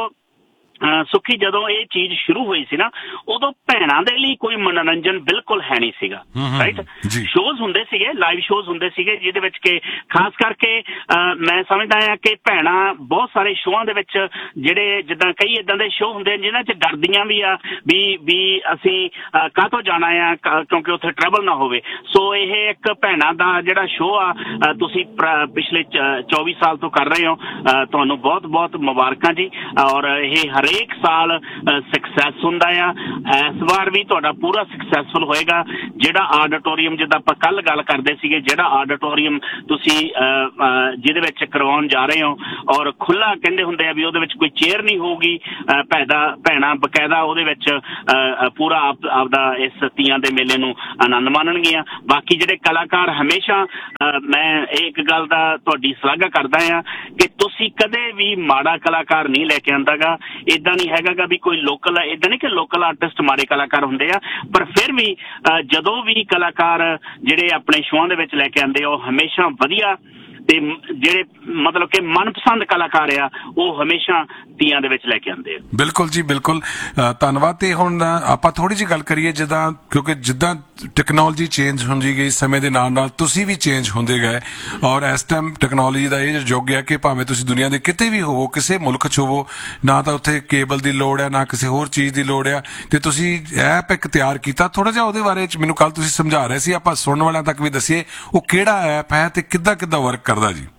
ਸੁਖੀ, ਜਦੋਂ ਇਹ ਚੀਜ਼ ਸ਼ੁਰੂ ਹੋਈ ਸੀ ਨਾ, ਉਦੋਂ ਭੈਣਾਂ ਦੇ ਲਈ ਕੋਈ ਮਨੋਰੰਜਨ ਬਿਲਕੁਲ ਹੈ ਨਹੀਂ ਸੀਗਾ, ਰਾਈਟ? ਸ਼ੋਜ਼ ਹੁੰਦੇ ਸੀਗੇ, ਲਾਈਵ ਸ਼ੋਜ਼ ਹੁੰਦੇ ਸੀਗੇ, ਜਿਹਦੇ ਵਿੱਚ ਕਿ ਖਾਸ ਕਰਕੇ ਮੈਂ ਸਮਝਦਾ ਹਾਂ ਕਿ ਭੈਣਾਂ ਬਹੁਤ ਸਾਰੇ ਸ਼ੋਆਂ ਦੇ ਵਿੱਚ ਜਿਹੜੇ, ਜਿੱਦਾਂ ਕਈ ਏਦਾਂ ਦੇ ਸ਼ੋਅ ਹੁੰਦੇ ਜਿਹਨਾਂ 'ਚ ਡਰਦੀਆਂ ਵੀ ਆ ਵੀ ਵੀ ਅਸੀਂ ਕਾਹਤੋਂ ਜਾਣਾ ਆ ਕਿਉਂਕਿ ਉੱਥੇ ਟਰਬਲ ਨਾ ਹੋਵੇ। ਸੋ ਇਹ ਇੱਕ ਭੈਣਾਂ ਦਾ ਜਿਹੜਾ ਸ਼ੋਅ ਆ ਤੁਸੀਂ ਪਿਛਲੇ ਚੌਵੀ ਸਾਲ ਤੋਂ ਕਰ ਰਹੇ ਹੋ, ਤੁਹਾਨੂੰ ਬਹੁਤ ਬਹੁਤ ਮੁਬਾਰਕਾਂ ਜੀ। ਔਰ ਇਹ ਹਰੇ ਹਰੇਕ ਸਾਲ ਸਕਸੈਸ ਹੁੰਦਾ ਆ। ਇਸ ਵਾਰ ਵੀ ਤੁਹਾਡਾ ਪੂਰਾ ਸਕਸੈਸਫੁਲ ਹੋਏਗਾ। ਜਿਹੜਾ ਆਡੀਟੋਰੀਅਮ, ਜਿੱਦਾਂ ਆਪਾਂ ਕੱਲ ਗੱਲ ਕਰਦੇ ਸੀਗੇ, ਜਿਹੜਾ ਆਡੀਟੋਰੀਅਮ ਤੁਸੀਂ ਜਿਹਦੇ ਵਿੱਚ ਕਰਵਾਉਣ ਜਾ ਰਹੇ ਹੋ, ਔਰ ਖੁੱਲਾ ਕਹਿੰਦੇ ਹੁੰਦੇ ਆ ਵੀ ਉਹਦੇ ਵਿੱਚ ਕੋਈ ਚੇਅਰ ਨਹੀਂ ਹੋਊਗੀ, ਭੈਦਾ ਭੈਣਾਂ ਬਕਾਇਦਾ ਉਹਦੇ ਵਿੱਚ ਪੂਰਾ ਆਪ ਆਪਦਾ ਇਸ ਤੀਆਂ ਦੇ ਮੇਲੇ ਨੂੰ ਆਨੰਦ ਮਾਣਨਗੀਆਂ। ਬਾਕੀ ਜਿਹੜੇ ਕਲਾਕਾਰ, ਹਮੇਸ਼ਾ ਮੈਂ ਇੱਕ ਗੱਲ ਦਾ ਤੁਹਾਡੀ ਸ਼ਲਾਘਾ ਕਰਦਾ ਆ ਕਿ ਤੁਸੀਂ ਕਦੇ ਵੀ ਮਾੜਾ ਕਲਾਕਾਰ ਨਹੀਂ ਲੈ ਕੇ ਆਂਦਾ ਗਾ। ਇਹ ਇਦਾਂ ਨਹੀਂ ਹੈਗਾ ਗਾ ਵੀ ਕੋਈ ਲੋਕਲ, ਇਦਾਂ ਨਹੀਂ ਕਿ ਲੋਕਲ ਆਰਟਿਸਟ ਮਾੜੇ ਕਲਾਕਾਰ ਹੁੰਦੇ ਆ, ਪਰ ਫਿਰ ਵੀ ਜਦੋਂ ਵੀ ਕਲਾਕਾਰ ਜਿਹੜੇ ਆਪਣੇ ਸ਼ੋਆਂ ਦੇ ਵਿੱਚ ਲੈ ਕੇ ਆਉਂਦੇ ਆ ਉਹ ਹਮੇਸ਼ਾ ਵਧੀਆ ਤੇ ਜਿਹੜੇ ਮਤਲਬ ਕਿ ਮਨਪਸੰਦ ਕਲਾਕਾਰ ਆ ਉਹ ਹਮੇਸ਼ਾ ਤੀਆਂ ਦੇ ਵਿੱਚ ਲੈ ਕੇ ਆਉਂਦੇ ਆ। ਬਿਲਕੁਲ ਜੀ, ਬਿਲਕੁਲ ਧੰਨਵਾਦ। ਤੇ ਹੁਣ ਆਪਾਂ ਥੋੜੀ ਜਿਹੀ ਗੱਲ ਕਰੀਏ, ਜਿੱਦਾਂ ਕਿਉਂਕਿ ਜਿੱਦਾਂ ਟੈਕਨੋਲੋਜੀ ਚੇਂਜ ਹੁੰਦੀ ਗਈ ਸਮੇਂ ਦੇ ਨਾਲ ਨਾਲ ਤੁਸੀਂ ਵੀ ਚੇਂਜ ਹੁੰਦੇ ਗਏ, ਔਰ ਇਸ ਟਾਈਮ ਟੈਕਨੋਲੋਜੀ ਦਾ ਇਹ ਯੁੱਗ ਹੈ ਕਿ ਭਾਵੇਂ ਤੁਸੀਂ ਦੁਨੀਆ ਦੇ ਕਿਤੇ ਵੀ ਹੋਵੋ, ਕਿਸੇ ਮੁਲਕ 'ਚ ਹੋਵੋ, ਨਾ ਤਾਂ ਉੱਥੇ ਕੇਬਲ ਦੀ ਲੋੜ ਹੈ ਨਾ ਕਿਸੇ ਹੋਰ ਚੀਜ਼ ਦੀ ਲੋੜ ਹੈ, ਤੇ ਤੁਸੀਂ ਐਪ ਇੱਕ ਤਿਆਰ ਕੀਤਾ। ਥੋੜਾ ਜਿਹਾ ਉਹਦੇ ਬਾਰੇ 'ਚ ਮੈਨੂੰ ਕੱਲ ਤੁਸੀਂ ਸਮਝਾ ਰਹੇ ਸੀ, ਆਪਾਂ ਸੁਣਨ ਵਾਲਿਆਂ ਤੱਕ ਵੀ ਦੱਸੀਏ ਉਹ ਕਿਹੜਾ ਐਪ ਹੈ ਤੇ ਕਿੱਦਾਂ ਕਿੱਦਾਂ ਵਰਕ ਕਰਦਾ ਜੀ।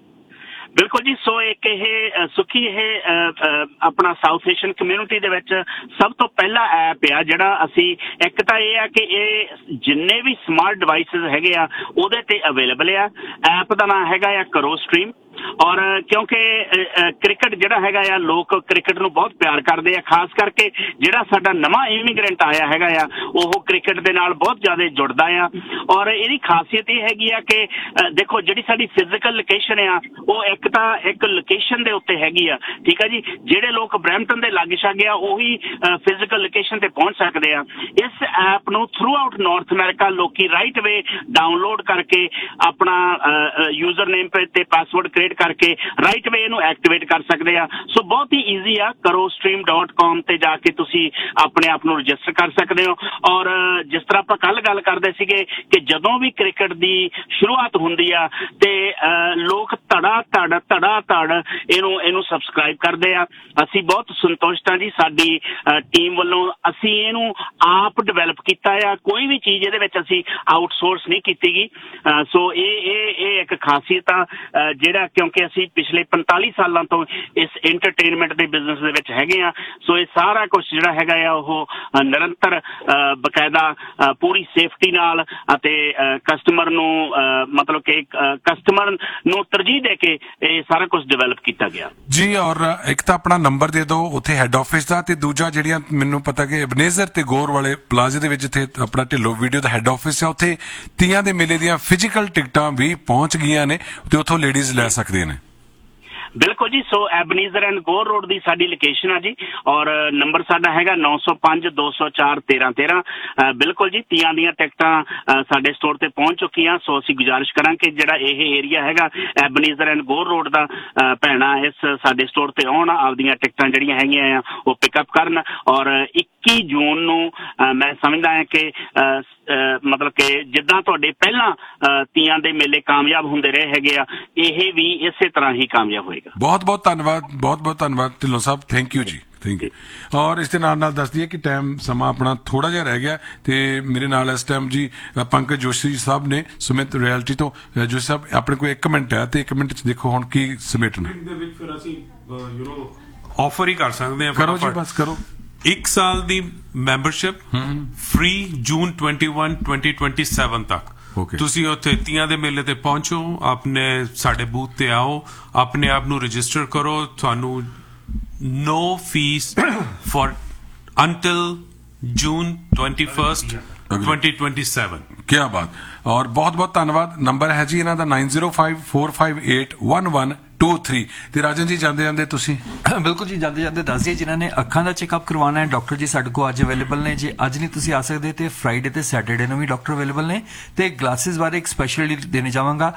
ਬਿਲਕੁਲ ਜੀ, ਸੋ ਇੱਕ ਇਹ ਸੁਖੀ ਇਹ ਆਪਣਾ ਸਾਊਥ ਏਸ਼ੀਅਨ ਕਮਿਊਨਿਟੀ ਦੇ ਵਿੱਚ ਸਭ ਤੋਂ ਪਹਿਲਾ ਐਪ ਆ ਜਿਹੜਾ ਅਸੀਂ, ਇੱਕ ਤਾਂ ਇਹ ਆ ਕਿ ਇਹ ਜਿੰਨੇ ਵੀ ਸਮਾਰਟ ਡਿਵਾਈਸਿਸ ਹੈਗੇ ਆ ਉਹਦੇ ਤੇ ਅਵੇਲੇਬਲ ਆ। ਐਪ ਦਾ ਨਾਮ ਹੈਗਾ ਆ ਕਰੋ ਸਟ੍ਰੀਮ, ਔਰ ਕਿਉਂਕਿ ਕ੍ਰਿਕਟ ਜਿਹੜਾ ਹੈਗਾ ਆ, ਲੋਕ ਕ੍ਰਿਕਟ ਨੂੰ ਬਹੁਤ ਪਿਆਰ ਕਰਦੇ ਆ, ਖਾਸ ਕਰਕੇ ਜਿਹੜਾ ਸਾਡਾ ਨਵਾਂ ਇਮੀਗ੍ਰੈਂਟ ਆਇਆ ਹੈਗਾ ਆ ਉਹ ਕ੍ਰਿਕਟ ਦੇ ਨਾਲ ਬਹੁਤ ਜ਼ਿਆਦਾ ਜੁੜਦਾ ਆ। ਔਰ ਇਹਦੀ ਖਾਸੀਅਤ ਇਹ ਹੈਗੀ ਆ ਕਿ ਦੇਖੋ ਜਿਹੜੀ ਸਾਡੀ ਫਿਜ਼ੀਕਲ ਲੋਕੇਸ਼ਨ ਆ ਉਹ ਇੱਕ ਤਾਂ ਇੱਕ ਲੋਕੇਸ਼ਨ ਦੇ ਉੱਤੇ ਹੈਗੀ ਆ, ਠੀਕ ਆ ਜੀ। ਜਿਹੜੇ ਲੋਕ ਬਰੈਂਪਟਨ ਦੇ ਲਾਗੇ ਛਾਗੇ ਆ ਉਹੀ ਫਿਜ਼ੀਕਲ ਲੋਕੇਸ਼ਨ ਤੇ ਪਹੁੰਚ ਸਕਦੇ ਆ। ਇਸ ਐਪ ਨੂੰ ਥਰੂ ਆਊਟ ਨਾਰਥ ਅਮਰੀਕਾ ਲੋਕੀ ਰਾਈਟ ਵੇ ਡਾਊਨਲੋਡ ਕਰਕੇ ਆਪਣਾ ਯੂਜ਼ਰ ਨੇਮ ਤੇ ਪਾਸਵਰਡ ਕ੍ਰੀਏਟ ਕਰਕੇ ਰਾਈਟ ਵੇ ਇਹਨੂੰ ਐਕਟੀਵੇਟ ਕਰ ਸਕਦੇ ਆ। ਸੋ ਬਹੁਤ ਹੀ ਈਜ਼ੀ ਆ, ਕਰੋ ਸਟ੍ਰੀਮ ਡਾਟ ਕਾਮ ਤੇ ਜਾ ਕੇ ਤੁਸੀਂ ਆਪਣੇ ਆਪ ਨੂੰ ਰਜਿਸਟਰ ਕਰ ਸਕਦੇ ਹੋ। ਔਰ ਜਿਸ ਤਰ੍ਹਾਂ ਆਪਾਂ ਕੱਲ ਗੱਲ ਕਰਦੇ ਸੀਗੇ ਕਿ ਜਦੋਂ ਵੀ ਕ੍ਰਿਕਟ ਦੀ ਸ਼ੁਰੂਆਤ ਹੁੰਦੀ ਆ ਤੇ ਲੋਕ ਧੜਾ ਧੜ ਧੜਾ ਧੜ ਇਹਨੂੰ ਇਹਨੂੰ ਸਬਸਕ੍ਰਾਈਬ ਕਰਦੇ ਆ। ਅਸੀਂ ਬਹੁਤ ਸੰਤੁਸ਼ਟ ਹਾਂ ਜੀ, ਸਾਡੀ ਟੀਮ ਵੱਲੋਂ ਅਸੀਂ ਇਹਨੂੰ ਆਪ ਡਿਵੈਲਪ ਕੀਤਾ ਆ, ਕੋਈ ਵੀ ਚੀਜ਼ ਇਹਦੇ ਵਿੱਚ ਅਸੀਂ ਆਊਟਸੋਰਸ ਨਹੀਂ ਕੀਤੀ ਗਈ। ਸੋ ਇਹ ਇਹ ਇਹ ਇੱਕ ਖਾਸੀਅਤ ਆ ਜਿਹੜਾ, ਕਿਉਂਕਿ ਅਸੀਂ ਪਿਛਲੇ ਪੰਤਾਲੀ ਸਾਲਾਂ ਤੋਂ ਇਸ ਐਂਟਰਟੇਨਮੈਂਟ ਦੇ ਬਿਜ਼ਨਸ ਦੇ ਵਿੱਚ ਹੈਗੇ ਆ। ਸੋ ਇਹ ਸਾਰਾ ਕੁਝ ਜਿਹੜਾ ਹੈਗਾ ਆ ਉਹ ਨਿਰੰਤਰ ਬਕਾਇਦਾ ਪੂਰੀ ਸੇਫਟੀ ਨਾਲ ਅਤੇ ਕਸਟਮਰ ਨੂੰ ਮਤਲਬ ਕਿ ਕਸਟਮਰ ਨੂੰ ਤਰਜੀਹ ਦੇ ਕੇ ਇਹ ਸਾਰਾ ਕੁਝ ਡਿਵੈਲਪ ਕੀਤਾ ਗਿਆ ਜੀ। ਔਰ ਇੱਕ ਤਾਂ ਆਪਣਾ ਨੰਬਰ ਦੇ ਦਿਓ ਉੱਥੇ ਹੈੱਡ ਆਫਿਸ ਦਾ, ਤੇ ਦੂਜਾ ਜਿਹੜੀਆਂ ਮੈਨੂੰ ਪਤਾ ਕਿ ਅਬਨੇਜ਼ਰ ਤੇ ਗੌਰ ਵਾਲੇ ਪਲਾਜ਼ੇ ਦੇ ਵਿੱਚ ਜਿੱਥੇ ਆਪਣਾ ਢਿੱਲੋਂ ਵੀਡੀਓ ਦਾ ਹੈੱਡ ਆਫਿਸ ਹੈ, ਉੱਥੇ ਤੀਆਂ ਦੇ ਮੇਲੇ ਦੀਆਂ ਫਿਜ਼ੀਕਲ ਟਿਕਟਾਂ ਵੀ ਪਹੁੰਚ ਗਈਆਂ ਨੇ ਤੇ ਉੱਥੋਂ ਲੇਡੀਜ਼ ਲੈ ਸਕਦੀਆਂ ਨੇ। ਬਿਲਕੁਲ ਜੀ, ਸੋ ਐਬਨੀਜ਼ਰ ਐਂਡ ਗੋਰ ਰੋਡ ਦੀ ਸਾਡੀ ਲੋਕੇਸ਼ਨ ਆ ਜੀ, ਔਰ ਨੰਬਰ ਸਾਡਾ ਹੈਗਾ ਨੌ ਸੌ ਪੰਜ ਦੋ ਸੌ ਚਾਰ ਤੇਰਾਂ ਤੇਰਾਂ। ਬਿਲਕੁਲ ਜੀ, ਤੀਆਂ ਦੀਆਂ ਟਿਕਟਾਂ ਸਾਡੇ ਸਟੋਰ ਤੇ ਪਹੁੰਚ ਚੁੱਕੀਆਂ। ਸੋ ਅਸੀਂ ਗੁਜ਼ਾਰਿਸ਼ ਕਰਾਂਗੇ ਜਿਹੜਾ ਇਹ ਏਰੀਆ ਹੈਗਾ ਐਬਨੀਜ਼ਰ ਐਂਡ ਗੋਰ ਰੋਡ ਦਾ, ਭੈਣਾਂ ਇਸ ਸਾਡੇ ਸਟੋਰ ਤੇ ਆਉਣ, ਆਪਦੀਆਂ ਟਿਕਟਾਂ ਜਿਹੜੀਆਂ ਹੈਗੀਆਂ ਆ ਉਹ ਪਿਕਅਪ ਕਰਨ। ਔਰ ਇੱਕੀ ਜੂਨ ਨੂੰ ਮੈਂ ਸਮਝਦਾ ਹਾਂ ਕਿ ਮਤਲਬ ਕਿ ਜਿੱਦਾਂ ਤੁਹਾਡੇ ਪਹਿਲਾਂ ਤੀਆਂ ਦੇ ਮੇਲੇ ਕਾਮਯਾਬ ਹੁੰਦੇ ਰਹੇ ਹੈਗੇ ਆ, ਇਹ ਵੀ ਇਸੇ ਤਰ੍ਹਾਂ ਹੀ ਕਾਮਯਾਬ ਹੋਏਗਾ। ਬਹੁਤ ਬਹੁਤ ਧੰਨਵਾਦ, ਬਹੁਤ ਬਹੁਤ ਧੰਨਵਾਦ ਢਿੱਲੋਂ ਸਾਹਿਬ, ਥੈਂਕ ਯੂ ਜੀ, ਥੈਂਕ ਯੂ। ਔਰ ਇਸ ਦੇ ਨਾਲ ਨਾਲ ਦੱਸ ਦਈਏ ਕਿ ਟਾਈਮ ਸਮਾਂ ਆਪਣਾ ਥੋੜਾ ਜਿਹਾ ਰਹਿ ਗਿਆ, ਤੇ ਮੇਰੇ ਨਾਲ ਇਸ ਟਾਈਮ ਜੀ ਪੰਕਜ ਜੋਸ਼ੀ ਸਾਹਿਬ ਨੇ ਸੁਮਿਤ ਰਿਐਲਿਟੀ ਤੋਂ। ਜੋਸ਼ੀ ਸਾਹਿਬ, ਆਪਣੇ ਕੋਲ ਇੱਕ ਮਿੰਟ ਹੈ ਤੇ ਇੱਕ ਮਿੰਟ ਚ ਦੇਖੋ ਹੁਣ ਕੀ ਸਮੇਟਣਾ ਦੇ ਵਿੱਚ ਫਿਰ ਅਸੀਂ ਯੂ ਨੋ ਆਫਰ ਹੀ ਕਰ ਸਕਦੇ ਹਾਂ। ਕਰੋ ਜੀ, ਬਸ ਕਰੋ। ਇੱਕ ਸਾਲ ਦੀ ਮੈਂਬਰਸ਼ਿਪ ਫ੍ਰੀ ਜੂਨ ਇਕੱਤੀ twenty twenty-seven ਤੱਕ। ਤੁਸੀਂ ਉੱਥੇ ਤੀਆਂ ਦੇ ਮੇਲੇ ਤੇ ਪਹੁੰਚੋ, ਆਪਣੇ ਸਾਡੇ ਬੂਥ ਤੇ ਆਓ, ਆਪਣੇ ਆਪ ਨੂੰ ਰਜਿਸਟਰ ਕਰੋ। ਤੁਹਾਨੂੰ no fees for until June twenty-first twenty twenty-seven। क्या बात। और बहुत बहुत धन्यवाद। नंबर है जी इन्हां दा nine zero five four five eight one one two three। ਤੇ ਰਾਜਨ ਜੀ ਜਾਂਦੇ ਜਾਂਦੇ ਤੁਸੀਂ ਬਿਲਕੁਲ ਜੀ, ਜਾਂਦੇ ਜਾਂਦੇ ਦੱਸ ਦਈਏ ਜਿਨ੍ਹਾਂ ਨੇ ਅੱਖਾਂ ਦਾ ਚੈੱਕਅਪ ਕਰਵਾਉਣਾ ਹੈ, ਡਾਕਟਰ ਜੀ ਸਾਡੇ ਕੋਲ ਅੱਜ ਅਵੇਲੇਬਲ ਨੇ। ਜੇ ਅੱਜ ਨਹੀਂ ਤੁਸੀਂ ਆ ਸਕਦੇ ਤੇ ਫਰਾਈਡੇ ਤੇ ਸੈਟਰਡੇ ਨੂੰ ਵੀ ਡਾਕਟਰ ਅਵੇਲੇਬਲ ਨੇ। ਤੇ ਗਲਾਸਿਸ ਬਾਰੇ ਇੱਕ ਸਪੈਸ਼ਲ ਦੇਣੇ ਚਾਹਾਂਗਾ।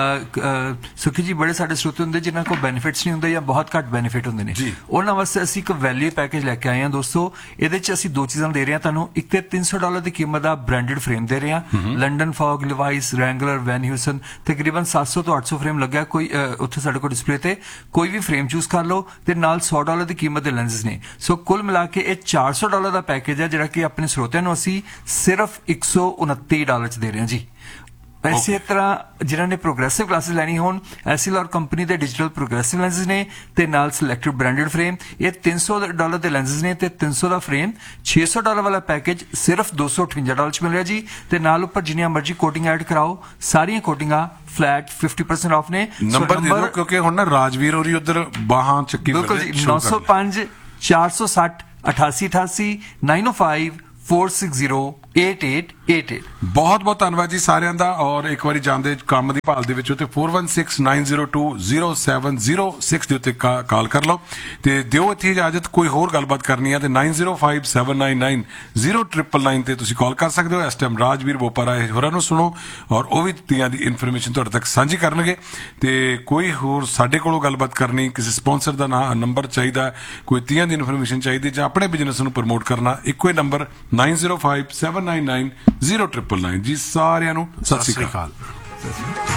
ਸੁਖੀ ਜੀ, ਬੜੇ ਸਾਡੇ ਸਰੋਤੇ ਹੁੰਦੇ ਜਿਨ੍ਹਾਂ ਕੋਲ ਬੈਨੀਫਿਟਸ ਨਹੀਂ ਹੁੰਦੇ ਜਾਂ ਬਹੁਤ ਘੱਟ ਬੈਨੀਫਿਟ ਹੁੰਦੇ ਨੇ, ਉਹਨਾਂ ਵਾਸਤੇ ਅਸੀਂ ਇੱਕ ਵੈਲਿਊ ਪੈਕੇਜ ਲੈ ਕੇ ਆਏ ਹਾਂ ਦੋਸਤੋ। ਇਹਦੇ ਚ ਅਸੀਂ ਦੋ ਚੀਜ਼ਾਂ ਦੇ ਰਹੇ ਹਾਂ ਤੁਹਾਨੂੰ। ਇੱਕ ਤੇ ਤਿੰਨ ਸੌ ਡਾਲਰ ਦੀ ਕੀਮਤ ਦਾ ਬ੍ਰਾਂਡਡ ਫਰੇਮ ਦੇ ਰਹੇ ਹਾਂ, ਲੰਡਨ ਫੌਗ, ਲਿਵਾਈਸ, ਰੈਂਗਲਰ, ਵੈਨ ਹਿਊਸਨ, ਤਕਰੀਬਨ ਸੱਤ ਸੌ ਤੋਂ ਅੱਠ ਸੌ ਫਰੇਮ ਲੱਗਿਆ ਕੋਈ ਉੱਥੇ ਸਾਡੇ ਕੋਲ ਡਿਸਪਲੇ ਤੇ। ਕੋਈ ਵੀ ਫਰੇਮ ਚੂਜ਼ ਕਰ ਲਓ ਤੇ ਨਾਲ ਸੌ ਡਾਲਰ ਦੀ ਕੀਮਤ ਦੇ ਲੈਂਸਸ ਨੇ। ਸੋ ਕੁੱਲ ਮਿਲਾ ਕੇ ਇਹ ਚਾਰ ਸੌ ਡਾਲਰ ਦਾ ਪੈਕੇਜ ਹੈ ਜਿਹੜਾ ਕਿ ਆਪਣੇ ਸਰੋਤਿਆਂ ਨੂੰ ਅਸੀਂ ਸਿਰਫ ਇੱਕ ਸੌ ਉਨੱਤੀ ਡਾਲਰ ਚ ਦੇ ਰਹੇ ਹਾਂ ਜੀ। ਇਸੇ ਤਰ੍ਹਾਂ ਜਿਨ੍ਹਾਂ ਨੇ ਪ੍ਰੋਗਰੈਸਿਵ ਕਲਾਸਿਸ ਲੈਣੀ ਹੋਣ, ਐਸਐਲਆਰ ਕੰਪਨੀ ਦੇ ਡਿਜੀਟਲ ਪ੍ਰੋਗਰੈਸਿਵ ਲੈਂਸਸ ਨੇ ਤੇ ਨਾਲ ਸਿਲੈਕਟਡ ਬ੍ਰਾਂਡਡ ਫਰੇਮ। ਇਹ ਤਿੰਨ ਸੌ ਡਾਲਰ ਦੇ ਲੈਂਸਸ ਨੇ ਤੇ ਤਿੰਨ ਸੌ ਦਾ ਫਰੇਮ। ਛੇ ਸੌ ਡਾਲਰ ਵਾਲਾ ਪੈਕੇਜ ਸਿਰਫ ਦੋ ਸੌ ਅਠਵੰਜਾ ਡਾਲਰ ਚ ਮਿਲ ਰਿਹਾ ਜੀ। ਤੇ ਨਾਲ ਉੱਪਰ ਜਿੰਨੀਆਂ ਮਰਜ਼ੀ ਕੋਟਿੰਗ ਐਡ ਕਰਾਓ, ਸਾਰੀਆਂ ਕੋਟਿੰਗਾਂ ਫਲੈਟ fifty percent ਆਫ ਨੇ। ਨੰਬਰ ਦੇ ਦਿਓ ਕਿਉਂਕਿ ਹੁਣ ਨਾ ਰਾਜਵੀਰ ਹੋਰੀ ਉਧਰ ਬਾਹਾਂ ਚੱਕੀ ਬਿਲਕੁਲ ਜੀ, ਨੌ ਸੌ ਪੰਜ ਚਾਰ ਸੌ ਸੱਠ ਅਠਾਸੀ ਅਠਾਸੀ nine oh five four six zero eight eight eight eight। ਬਹੁਤ ਬਹੁਤ ਧੰਨਵਾਦ ਜੀ ਸਾਰਿਆਂ ਦਾ। ਔਰ ਇੱਕ ਵਾਰੀ ਜਾਂਦੇ ਕੰਮ ਦੀ ਭਾਲ ਦੇ ਵਿੱਚ ਉੱਤੇ four one six nine zero two zero seven zero six ਦੇ ਉੱਤੇ ਕਾਲ ਕਰ ਲਓ ਤੇ ਦਿਓ ਇੱਥੇ ਇਜਾਜ਼ਤ। ਕੋਈ ਹੋਰ ਗੱਲਬਾਤ ਕਰਨੀ ਹੈ ਤੇ nine zero five seven nine nine zero nine nine ਤੇ ਤੁਸੀਂ ਕਾਲ ਕਰ ਸਕਦੇ ਹੋ। ਇਸ ਟਾਈਮ ਰਾਜਵੀਰ ਬੋਪਾਰਾ ਹੋਰਾਂ ਨੂੰ ਸੁਣੋ ਔਰ ਉਹ ਵੀ ਤੀਆਂ ਦੀ ਇਨਫੋਰਮੇਸ਼ਨ ਤੁਹਾਡੇ ਤੱਕ ਸਾਂਝੀ ਕਰਨਗੇ। ਤੇ ਕੋਈ ਹੋਰ ਸਾਡੇ ਕੋਲੋਂ ਗੱਲਬਾਤ ਕਰਨੀ, ਕਿਸੇ ਸਪਾਂਸਰ ਦਾ ਨੰਬਰ ਚਾਹੀਦਾ, ਕੋਈ ਤੀਆਂ ਦੀ ਇਨਫੋਰਮੇਸ਼ਨ ਚਾਹੀਦੀ ਜਾਂ ਆਪਣੇ ਬਿਜ਼ਨਸ ਨੂੰ ਪ੍ਰਮੋਟ ਕਰਨਾ, ਇੱਕੋ ਹੀ number nine zero five seven nine nine zero nine nine। ਜੀ ਸਾਰਿਆਂ ਨੂੰ ਸਤਿ ਸ਼੍ਰੀ ਅਕਾਲ।